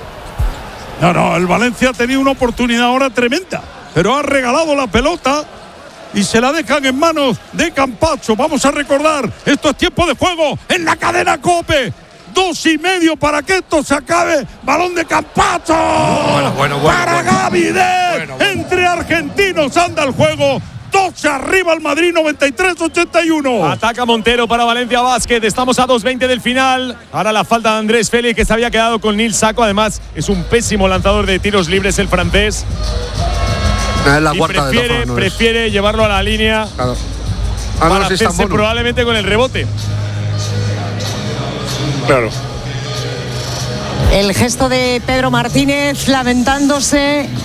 No, no, el Valencia ha tenido una oportunidad ahora tremenda, pero ha regalado la pelota y se la dejan en manos de Campazzo. Vamos a recordar, esto es tiempo de juego en la cadena COPE. Dos y medio para que esto se acabe. Balón de Campazzo. Bueno, bueno, bueno, para bueno. Gaby Deck. Bueno, bueno. Entre argentinos anda el juego. doce arriba el Madrid, noventa y tres ochenta y uno. Ataca Montero para Valencia Basket. Estamos a dos veinte del final. Ahora la falta de Andrés Félix, que se había quedado con Nil Sacco. Además, es un pésimo lanzador de tiros libres el francés. Es la Y cuarta de prefiere, todas formas, no es. prefiere llevarlo a la línea Claro. Ah, no, para sí está hacerse Bono. probablemente con el rebote. Claro. El gesto de Pedro Martínez lamentándose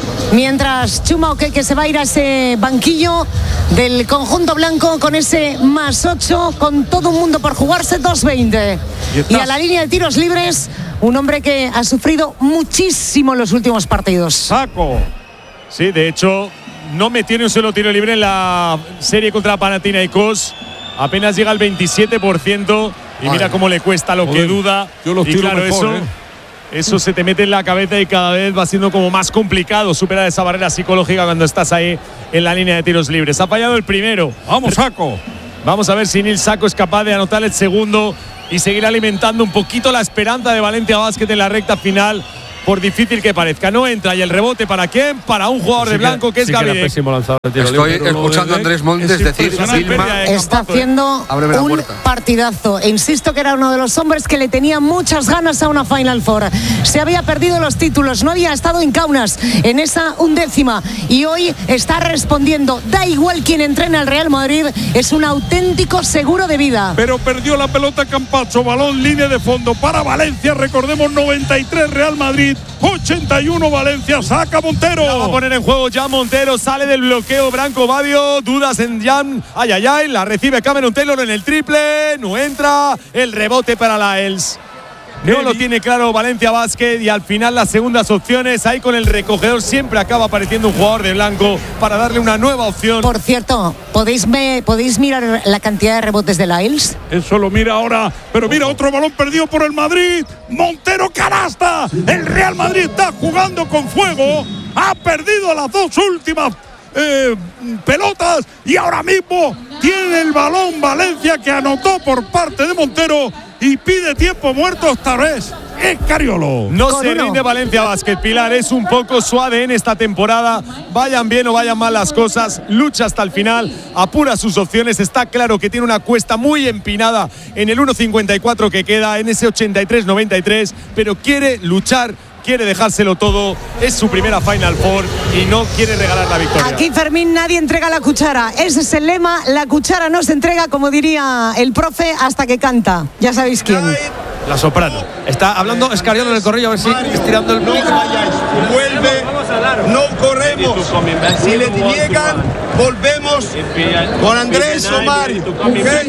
Mientras Chuma Okeke que se va a ir a ese banquillo del conjunto blanco con ese más ocho, con todo un mundo por jugarse, dos veinte. Y, y a la línea de tiros libres, un hombre que ha sufrido muchísimo en los últimos partidos. Saco. Sí, de hecho, no metió ni un solo tiro libre en la serie contra Panathinaikos. Apenas llega al veintisiete por ciento y Ay. mira cómo le cuesta lo Joder, que duda. Yo los y tiro claro, mejor, eso, ¿eh? eso se te mete en la cabeza y cada vez va siendo como más complicado superar esa barrera psicológica cuando estás ahí en la línea de tiros libres. Ha fallado el primero. Vamos, Saco. Vamos a ver si Nil Saco es capaz de anotar el segundo y seguir alimentando un poquito la esperanza de Valencia Basket en la recta final. Por difícil que parezca, no entra. Y el rebote, ¿para quién? Para un jugador sí de blanco que es sí Gaby. Estoy escuchando a Andrés Montes decir Vilma está haciendo un partidazo. E insisto que era uno de los hombres que le tenía muchas ganas a una Final Four. Se había perdido los títulos, no había estado en Kaunas en esa undécima y hoy está respondiendo. Da igual quien entrena al Real Madrid, es un auténtico seguro de vida. Pero perdió la pelota Campazzo, balón línea de fondo para Valencia. Recordemos, noventa y tres Real Madrid, ochenta y uno Valencia, saca Montero. La va a poner en juego ya Montero, sale del bloqueo Branco Badio, dudas en Jan, ay ay ay, la recibe Cameron Taylor en el triple, no entra, el rebote para la Els. No lo tiene claro Valencia Basket y al final las segundas opciones, ahí con el recogedor siempre acaba apareciendo un jugador de blanco para darle una nueva opción. Por cierto, ¿podéis, me, ¿podéis mirar la cantidad de rebotes de la Els? Eso lo mira ahora, pero mira otro balón perdido por el Madrid. Montero canasta, el Real Madrid está jugando con fuego, ha perdido las dos últimas eh, pelotas y ahora mismo tiene el balón Valencia, que anotó por parte de Montero y pide tiempo muerto esta vez. Es Cariolo. No Con se uno. rinde Valencia Basket, Pilar. Es un poco su A D N esta temporada. Vayan bien o vayan mal las cosas, lucha hasta el final, apura sus opciones. Está claro que tiene una cuesta muy empinada en el uno cincuenta y cuatro que queda, en ese ochenta y tres noventa y tres, pero quiere luchar, quiere dejárselo todo. Es su primera Final Four y no quiere regalar la victoria. Aquí, Fermín, nadie entrega la cuchara. Ese es el lema. La cuchara no se entrega, como diría el profe, hasta que canta. Ya sabéis quién. La soprano. Está hablando Escariolo en el corrillo, a ver si estirando el micro. Vuelve, no corremos. Si le niegan, volvemos con Andrés o Mario. Okay?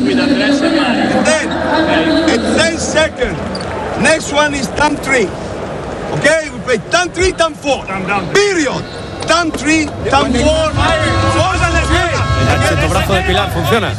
And then, in ten seconds, next one is time three. Okay, we play time three, time four. Period. Time three, time four. El antebrazo de Pilar funciona.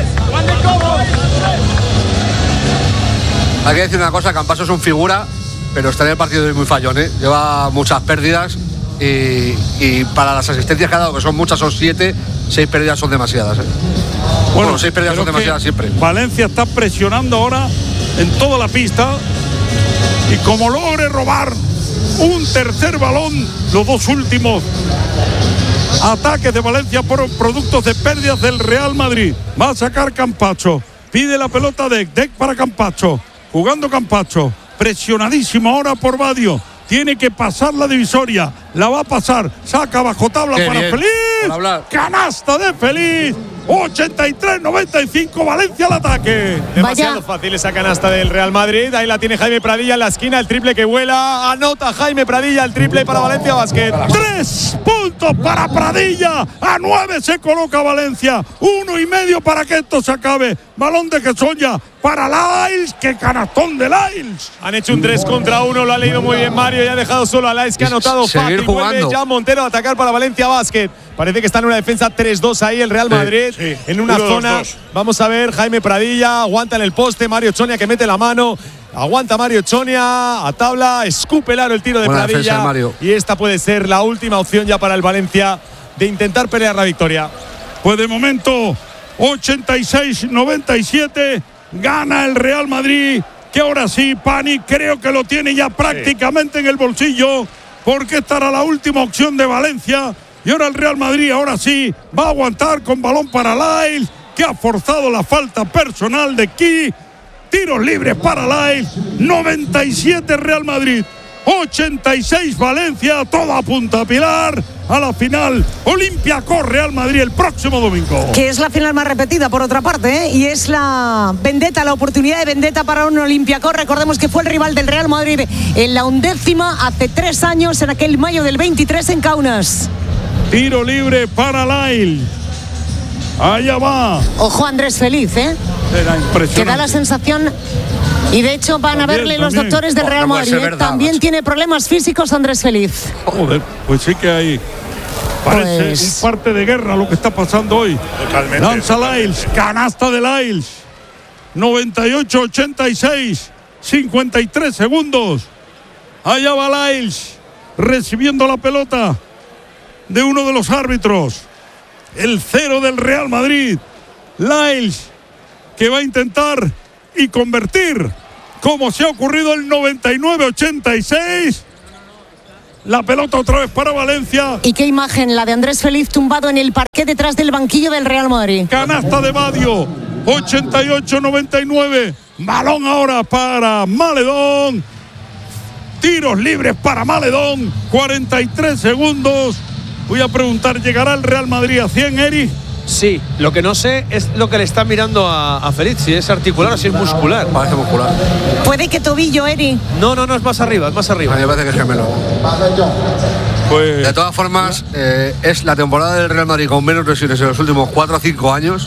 Hay que decir una cosa, Campazzo es un figura, pero está en el partido de hoy muy fallón, ¿eh? Lleva muchas pérdidas y, y para las asistencias que ha dado, que son muchas, son siete, seis pérdidas son demasiadas, ¿eh? Bueno, bueno seis pérdidas son demasiadas siempre. Valencia está presionando ahora en toda la pista y como logre robar un tercer balón, los dos últimos ataques de Valencia por productos de pérdidas del Real Madrid. Va a sacar Campazzo, pide la pelota de Deck para Campazzo. Jugando Campazzo, presionadísimo ahora por Badio. Tiene que pasar la divisoria. La va a pasar. Saca bajo tabla Qué para bien. Feliz. Canasta de Feliz. ochenta y tres noventa y cinco. Valencia al ataque. Demasiado Vaya. fácil esa canasta del Real Madrid. Ahí la tiene Jaime Pradilla en la esquina. El triple que vuela. Anota Jaime Pradilla el triple para Valencia Basket. Tres puntos para Pradilla. A nueve se coloca Valencia. Uno y medio para que esto se acabe. Balón de Gesoya para Lyles. ¡Qué canastón de Lyles! Han hecho un tres contra uno. Lo ha leído muy bien Mario y ha dejado solo a Lyles, que ha anotado fácil. Vuelve ya Montero a atacar para Valencia Basket. Parece que está en una defensa tres dos ahí el Real Madrid. Sí, sí. En una Uno, zona. Dos, dos. Vamos a ver, Jaime Pradilla aguanta en el poste. Mario Chonia que mete la mano. Aguanta Mario Chonia a tabla. Escupe el aro el tiro de Buena Pradilla. Defensa, Mario. Y esta puede ser la última opción ya para el Valencia de intentar pelear la victoria. Pues de momento, ochenta y seis noventa y siete. Gana el Real Madrid. Que ahora sí, Pani creo que lo tiene ya prácticamente sí. en el bolsillo. Porque esta era la última opción de Valencia. Y ahora el Real Madrid, ahora sí, va a aguantar con balón para Lyles, que ha forzado la falta personal de Key. Tiros libres para Lyles. noventa y siete Real Madrid, ochenta y seis Valencia. Todo apunta a Pilar a la final Olympiacos Real Madrid el próximo domingo. Que es la final más repetida, por otra parte, ¿eh? Y es la vendetta, la oportunidad de vendetta para un Olympiacos. Recordemos que fue el rival del Real Madrid en la undécima hace tres años, en aquel mayo del veintitrés en Kaunas. Tiro libre para Lyle. Allá va. Ojo Andrés Feliz, ¿eh? Era impresionante. Que da la sensación, y de hecho van también, a verle también. los doctores del Real Madrid. No verdad, también macho. Tiene problemas físicos Andrés Feliz. Joder, pues sí que hay. Parece pues... un parte de guerra lo que está pasando hoy. Totalmente. Lanza Lyles, canasta de Lyles. noventa y ocho ochenta y seis, cincuenta y tres segundos. Allá va Lyles, recibiendo la pelota de uno de los árbitros. El cero del Real Madrid. Lyles, que va a intentar y convertir, como se ha ocurrido el noventa y nueve ochenta y seis. La pelota otra vez para Valencia. Y qué imagen la de Andrés Feliz tumbado en el parqué detrás del banquillo del Real Madrid. Canasta de Badio, ochenta y ocho noventa y nueve. Balón ahora para Maledón. Tiros libres para Maledón. cuarenta y tres segundos. Voy a preguntar, ¿llegará el Real Madrid a cien, Eri? Sí, lo que no sé es lo que le está mirando a, a Feliz, si es articular o si es muscular. Parece muscular. Puede que tobillo, Eri. No, no, no, es más arriba, es más arriba. Me parece que es gemelo. Pues, de todas formas, eh, es la temporada del Real Madrid con menos lesiones en los últimos cuatro o cinco años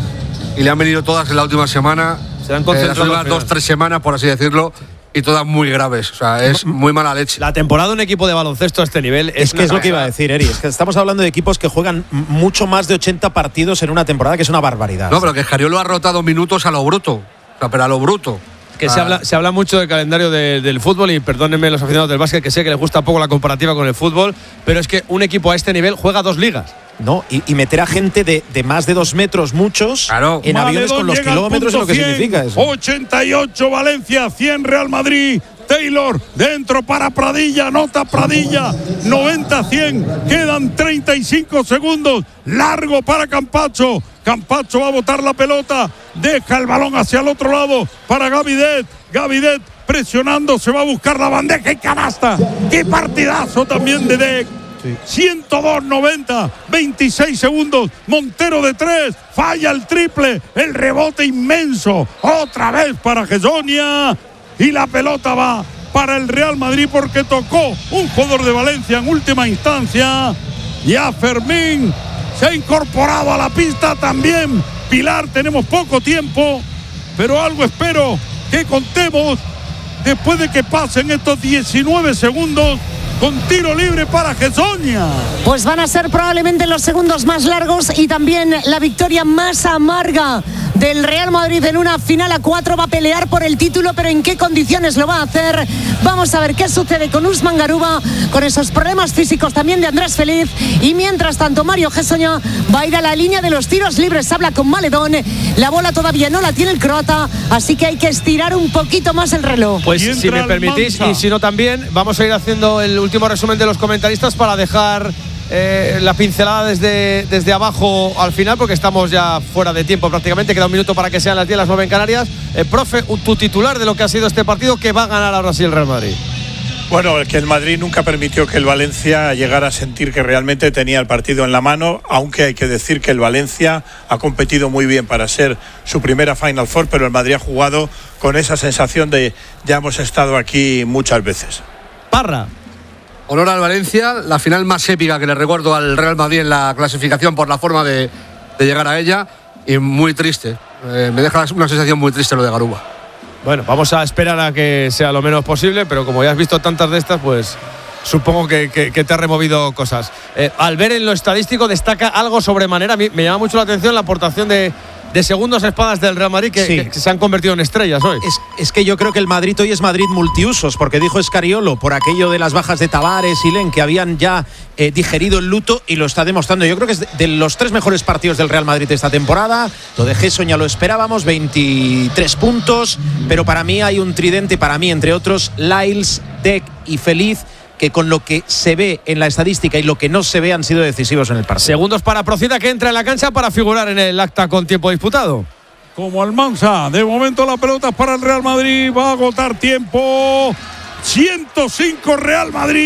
y le han venido todas en la última semana. Se han concentrado eh, las últimas dos, tres semanas, por así decirlo. Y todas muy graves, o sea, es muy mala leche. La temporada de un equipo de baloncesto a este nivel es, es que es lo que iba a decir, Eri. Es que estamos hablando de equipos que juegan mucho más de ochenta partidos en una temporada, que es una barbaridad. No, pero que Escariolo ha rotado minutos a lo bruto, o sea, pero a lo bruto. Que ah. se, habla, se habla mucho del calendario de, del fútbol, y perdónenme los aficionados del básquet, que sé que les gusta poco la comparativa con el fútbol, pero es que un equipo a este nivel juega dos ligas. No, y, y meter a gente de, de más de dos metros, muchos, claro. en Maledón aviones con los kilómetros, es lo que cien, significa eso. ochenta y ocho Valencia, cien Real Madrid. Taylor dentro para Pradilla, anota Pradilla, noventa cien, quedan treinta y cinco segundos, largo para Campacho. Campacho va a botar la pelota, deja el balón hacia el otro lado para Gavidet. Gavidet presionando, se va a buscar la bandeja y canasta. Qué partidazo también de Dec. Sí. ciento dos noventa, veintiséis segundos, Montero de tres, falla el triple, el rebote inmenso, otra vez para Gessonia. Y la pelota va para el Real Madrid porque tocó un jugador de Valencia en última instancia. Ya Fermín se ha incorporado a la pista también. Pilar, tenemos poco tiempo, pero algo espero que contemos después de que pasen estos diecinueve segundos con tiro libre para Gessonia. Pues van a ser probablemente los segundos más largos y también la victoria más amarga del Real Madrid en una final a cuatro. Va a pelear por el título, pero ¿en qué condiciones lo va a hacer? Vamos a ver qué sucede con Usman Garuba, con esos problemas físicos también de Andrés Feliz. Y mientras tanto, Mario Gessonia va a ir a la línea de los tiros libres. Habla con Maledón. La bola todavía no la tiene el croata, así que hay que estirar un poquito más el reloj. Pues si me permitís, y si no también, vamos a ir haciendo el último resumen de los comentaristas para dejar eh, la pincelada desde, desde abajo al final, porque estamos ya fuera de tiempo prácticamente. Queda un minuto para que sean las diez, las nueve en Canarias. Eh, profe, tu titular de lo que ha sido este partido, que va a ganar ahora sí el Real Madrid. Bueno, que el Madrid nunca permitió que el Valencia llegara a sentir que realmente tenía el partido en la mano, aunque hay que decir que el Valencia ha competido muy bien para ser su primera Final Four, pero el Madrid ha jugado con esa sensación de ya hemos estado aquí muchas veces. Parra. Honor al Valencia, la final más épica que le recuerdo al Real Madrid en la clasificación por la forma de, de llegar a ella, y muy triste. Eh, me deja una sensación muy triste lo de Garuba. Bueno, vamos a esperar a que sea lo menos posible, pero como ya has visto tantas de estas, pues supongo que, que, que te ha removido cosas. Eh, al ver en lo estadístico destaca algo sobremanera. A mí me llama mucho la atención la aportación de, de segundos espadas del Real Madrid que, sí. que se han convertido en estrellas hoy. Es, es que yo creo que el Madrid hoy es Madrid multiusos, porque dijo Escariolo por aquello de las bajas de Tavares y Len, que habían ya eh, digerido el luto, y lo está demostrando. Yo creo que es de, de los tres mejores partidos del Real Madrid esta temporada. Lo de Gessonia lo esperábamos, veintitrés puntos, pero para mí hay un tridente, para mí entre otros, Lyles, Dec y Feliz, que con lo que se ve en la estadística y lo que no se ve han sido decisivos en el partido. Segundos para Procida, que entra en la cancha para figurar en el acta con tiempo disputado. Como Almanza, de momento la pelota es para el Real Madrid, va a agotar tiempo. ciento cinco Real Madrid,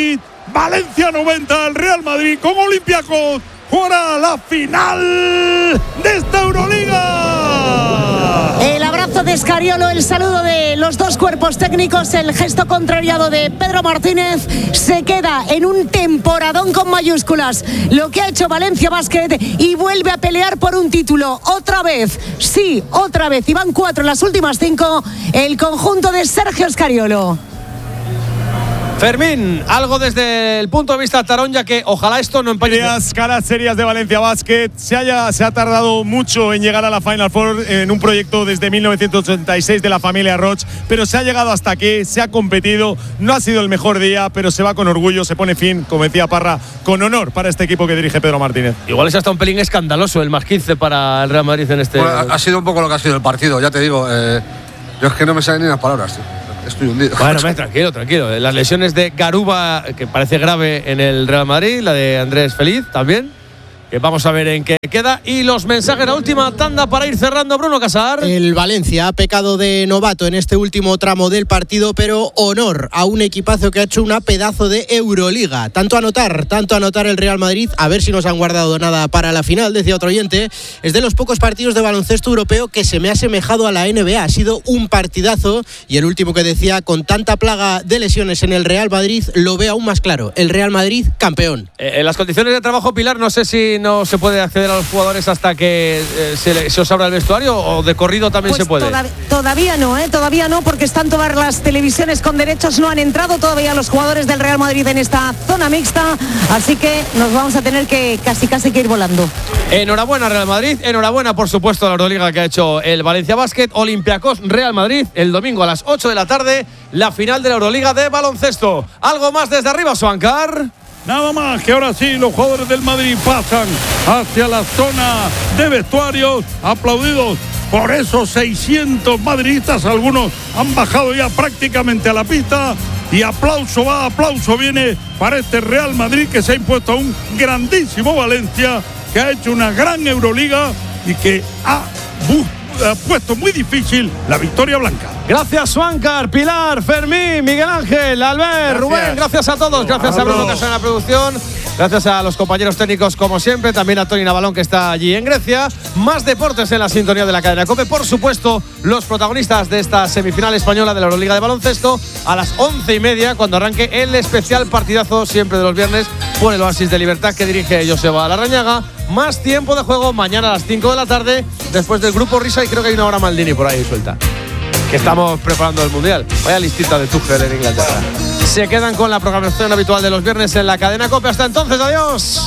Valencia noventa, el Real Madrid con Olympiacos jugará la final de esta Euroliga. El abrazo de Scariolo, el saludo de los dos cuerpos técnicos, el gesto contrariado de Pedro Martínez. Se queda en un temporadón con mayúsculas lo que ha hecho Valencia Basket y vuelve a pelear por un título otra vez, sí, otra vez, y van cuatro en las últimas cinco el conjunto de Sergio Scariolo. Fermín, algo desde el punto de vista tarón, ya que ojalá esto no empañe. Las caras serias de Valencia Basket. Se, haya, se ha tardado mucho en llegar a la Final Four en un proyecto desde mil novecientos ochenta y seis de la familia Roch, pero se ha llegado hasta aquí, se ha competido. No ha sido el mejor día, pero se va con orgullo, se pone fin, como decía Parra, con honor para este equipo que dirige Pedro Martínez. Igual es hasta un pelín escandaloso el más quince para el Real Madrid en este. Bueno, ha, ha sido un poco lo que ha sido el partido, ya te digo. Eh, yo es que no me salen ni las palabras, tío. Estoy hundido. Bueno, me, tranquilo, tranquilo. Las lesiones de Garuba, que parece grave en el Real Madrid, la de Andrés Feliz también, que vamos a ver en qué queda. Y los mensajes, la última tanda para ir cerrando, Bruno Casar. El Valencia ha pecado de novato en este último tramo del partido, pero honor a un equipazo que ha hecho una pedazo de Euroliga. Tanto anotar, tanto anotar el Real Madrid, a ver si nos han guardado nada para la final, decía otro oyente. Es de los pocos partidos de baloncesto europeo que se me ha asemejado a la N B A. Ha sido un partidazo, y el último que decía, con tanta plaga de lesiones en el Real Madrid, lo ve aún más claro. El Real Madrid, campeón. Eh, en las condiciones de trabajo, Pilar, no sé si no se puede acceder a los jugadores hasta que eh, se, le, se os abra el vestuario, o de corrido también pues se puede. Todav- todavía no, ¿eh? Todavía no, porque están todas las televisiones con derechos, no han entrado todavía los jugadores del Real Madrid en esta zona mixta, así que nos vamos a tener que casi casi que ir volando. Enhorabuena Real Madrid, enhorabuena por supuesto a la Euroliga que ha hecho el Valencia Basket. Olympiacos Real Madrid el domingo a las ocho de la tarde, la final de la Euroliga de baloncesto. ¿Algo más desde arriba, Suancar? Nada más, que ahora sí los jugadores del Madrid pasan hacia la zona de vestuarios, aplaudidos por esos seiscientos madridistas. Algunos han bajado ya prácticamente a la pista, y aplauso va, aplauso viene para este Real Madrid, que se ha impuesto a un grandísimo Valencia, que ha hecho una gran Euroliga y que ha buscado, ha puesto muy difícil la victoria blanca. Gracias, Suancar, Pilar, Fermín, Miguel Ángel, Albert, gracias. Rubén, gracias a todos, gracias a Bruno Casar en la producción, gracias a los compañeros técnicos como siempre, también a Tony Navalón, que está allí en Grecia. Más deportes en la sintonía de la cadena COPE, por supuesto, los protagonistas de esta semifinal española de la Euroliga de baloncesto a las once y media, cuando arranque el especial partidazo siempre de los viernes por el Oasis de Libertad que dirige Joseba Larrañaga. Más tiempo de juego mañana a las cinco de la tarde, después del grupo Risa, y creo que hay una hora Maldini por ahí suelta, que estamos preparando el Mundial. Vaya listita de Tuchel en Inglaterra. Se quedan con la programación habitual de los viernes en la cadena COPE. Hasta entonces, adiós.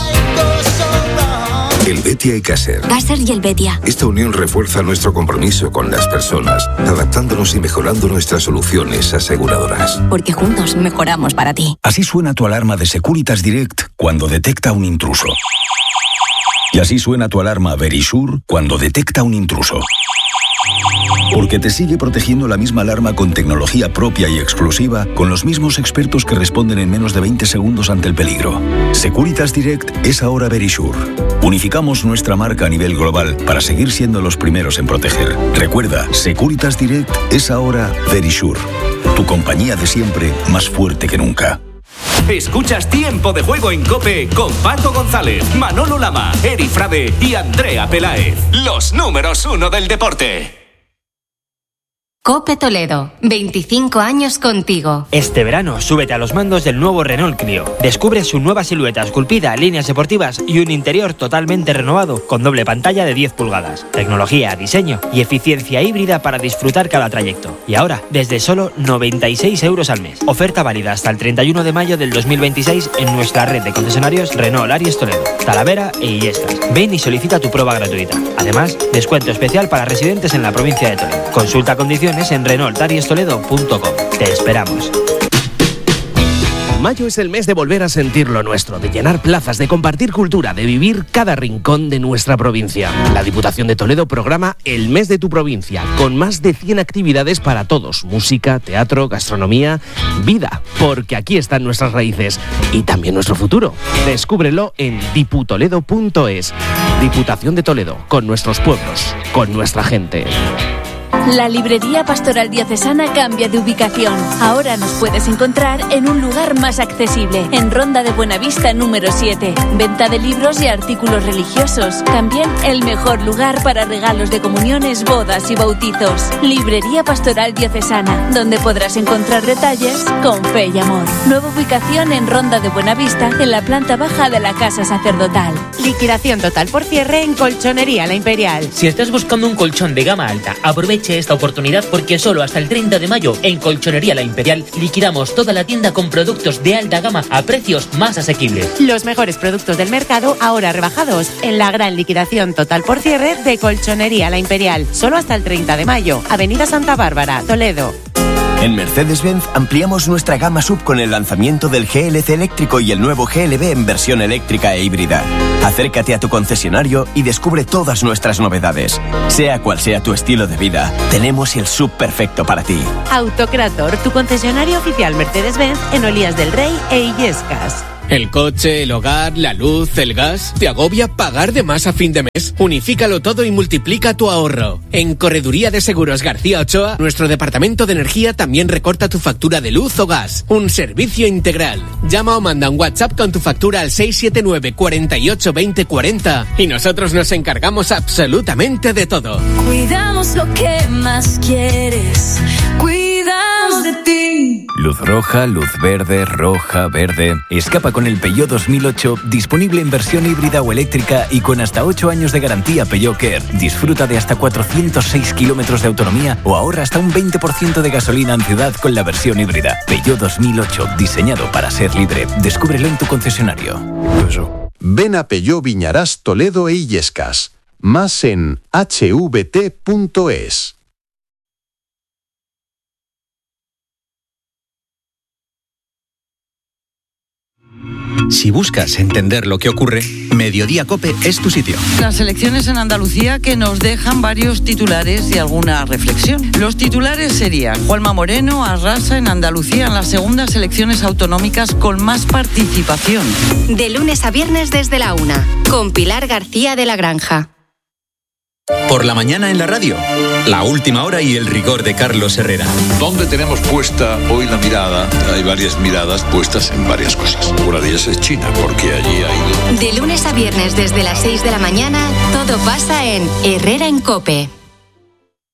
El Betia y Caser. Caser y el Betia. Esta unión refuerza nuestro compromiso con las personas, adaptándonos y mejorando nuestras soluciones aseguradoras. Porque juntos mejoramos para ti. Así suena tu alarma de Securitas Direct cuando detecta un intruso. Y así suena tu alarma Verisure cuando detecta un intruso. Porque te sigue protegiendo la misma alarma con tecnología propia y exclusiva, con los mismos expertos que responden en menos de veinte segundos ante el peligro. Securitas Direct es ahora Verisure. Unificamos nuestra marca a nivel global para seguir siendo los primeros en proteger. Recuerda, Securitas Direct es ahora Verisure. Tu compañía de siempre, más fuerte que nunca. Escuchas Tiempo de Juego en COPE con Paco González, Manolo Lama, Eri Frade y Andrea Peláez. Los números uno del deporte. COPE Toledo, veinticinco años contigo. Este verano, súbete a los mandos del nuevo Renault Clio. Descubre su nueva silueta esculpida, líneas deportivas y un interior totalmente renovado con doble pantalla de diez pulgadas. Tecnología, diseño y eficiencia híbrida para disfrutar cada trayecto. Y ahora, desde solo noventa y seis euros al mes. Oferta válida hasta el treinta y uno de mayo del dos mil veintiséis en nuestra red de concesionarios Renault Aries Toledo, Talavera e Illescas. Ven y solicita tu prueba gratuita. Además, descuento especial para residentes en la provincia de Toledo. Consulta condiciones en renault aries toledo punto com. Te esperamos. Mayo es el mes de volver a sentir lo nuestro, de llenar plazas, de compartir cultura, de vivir cada rincón de nuestra provincia. La Diputación de Toledo programa el Mes de tu Provincia, con más de cien actividades para todos: música, teatro, gastronomía, vida, porque aquí están nuestras raíces y también nuestro futuro. Descúbrelo en diputoledo punto es. Diputación de Toledo, con nuestros pueblos, con nuestra gente. La Librería Pastoral Diocesana cambia de ubicación. Ahora nos puedes encontrar en un lugar más accesible, en Ronda de Buenavista número siete. Venta de libros y artículos religiosos. También el mejor lugar para regalos de comuniones, bodas y bautizos. Librería Pastoral Diocesana, donde podrás encontrar detalles con fe y amor. Nueva ubicación en Ronda de Buenavista, en la planta baja de la Casa Sacerdotal. Liquidación total por cierre en Colchonería La Imperial. Si estás buscando un colchón de gama alta, aproveche esta oportunidad porque solo hasta el treinta de mayo en Colchonería La Imperial liquidamos toda la tienda con productos de alta gama a precios más asequibles. Los mejores productos del mercado ahora rebajados en la gran liquidación total por cierre de Colchonería La Imperial. Solo hasta el treinta de mayo. Avenida Santa Bárbara, Toledo. En Mercedes-Benz ampliamos nuestra gama sub con el lanzamiento del G L C eléctrico y el nuevo G L B en versión eléctrica e híbrida. Acércate a tu concesionario y descubre todas nuestras novedades. Sea cual sea tu estilo de vida, tenemos el sub perfecto para ti. Autocrator, tu concesionario oficial Mercedes-Benz en Olías del Rey e Illescas. ¿El coche, el hogar, la luz, el gas? ¿Te agobia pagar de más a fin de mes? Unifícalo todo y multiplica tu ahorro. En Correduría de Seguros García Ochoa, nuestro departamento de energía también recorta tu factura de luz o gas. Un servicio integral. Llama o manda un WhatsApp con tu factura al seis siete nueve, cuarenta y ocho, veinte, cuarenta y nosotros nos encargamos absolutamente de todo. Cuidamos lo que más quieres. Cuidamos de ti. Luz roja, luz verde, roja, verde. Escapa con el Peugeot dos mil ocho, disponible en versión híbrida o eléctrica y con hasta ocho años de garantía Peugeot Care. Disfruta de hasta cuatrocientos seis kilómetros de autonomía o ahorra hasta un veinte por ciento de gasolina en ciudad con la versión híbrida. Peugeot dos mil ocho, diseñado para ser libre. Descúbrelo en tu concesionario. Ven a Peugeot Viñarás, Toledo e Illescas. Más en h v t punto es. Si buscas entender lo que ocurre, Mediodía COPE es tu sitio. Las elecciones en Andalucía que nos dejan varios titulares y alguna reflexión. Los titulares serían: Juanma Moreno arrasa en Andalucía en las segundas elecciones autonómicas con más participación. De lunes a viernes desde la una, con Pilar García de la Granja. Por la mañana en la radio, la última hora y el rigor de Carlos Herrera. ¿Dónde tenemos puesta hoy la mirada? Hay varias miradas puestas en varias cosas. Una de ellas es China, porque allí hay... De lunes a viernes desde las seis de la mañana, todo pasa en Herrera en COPE.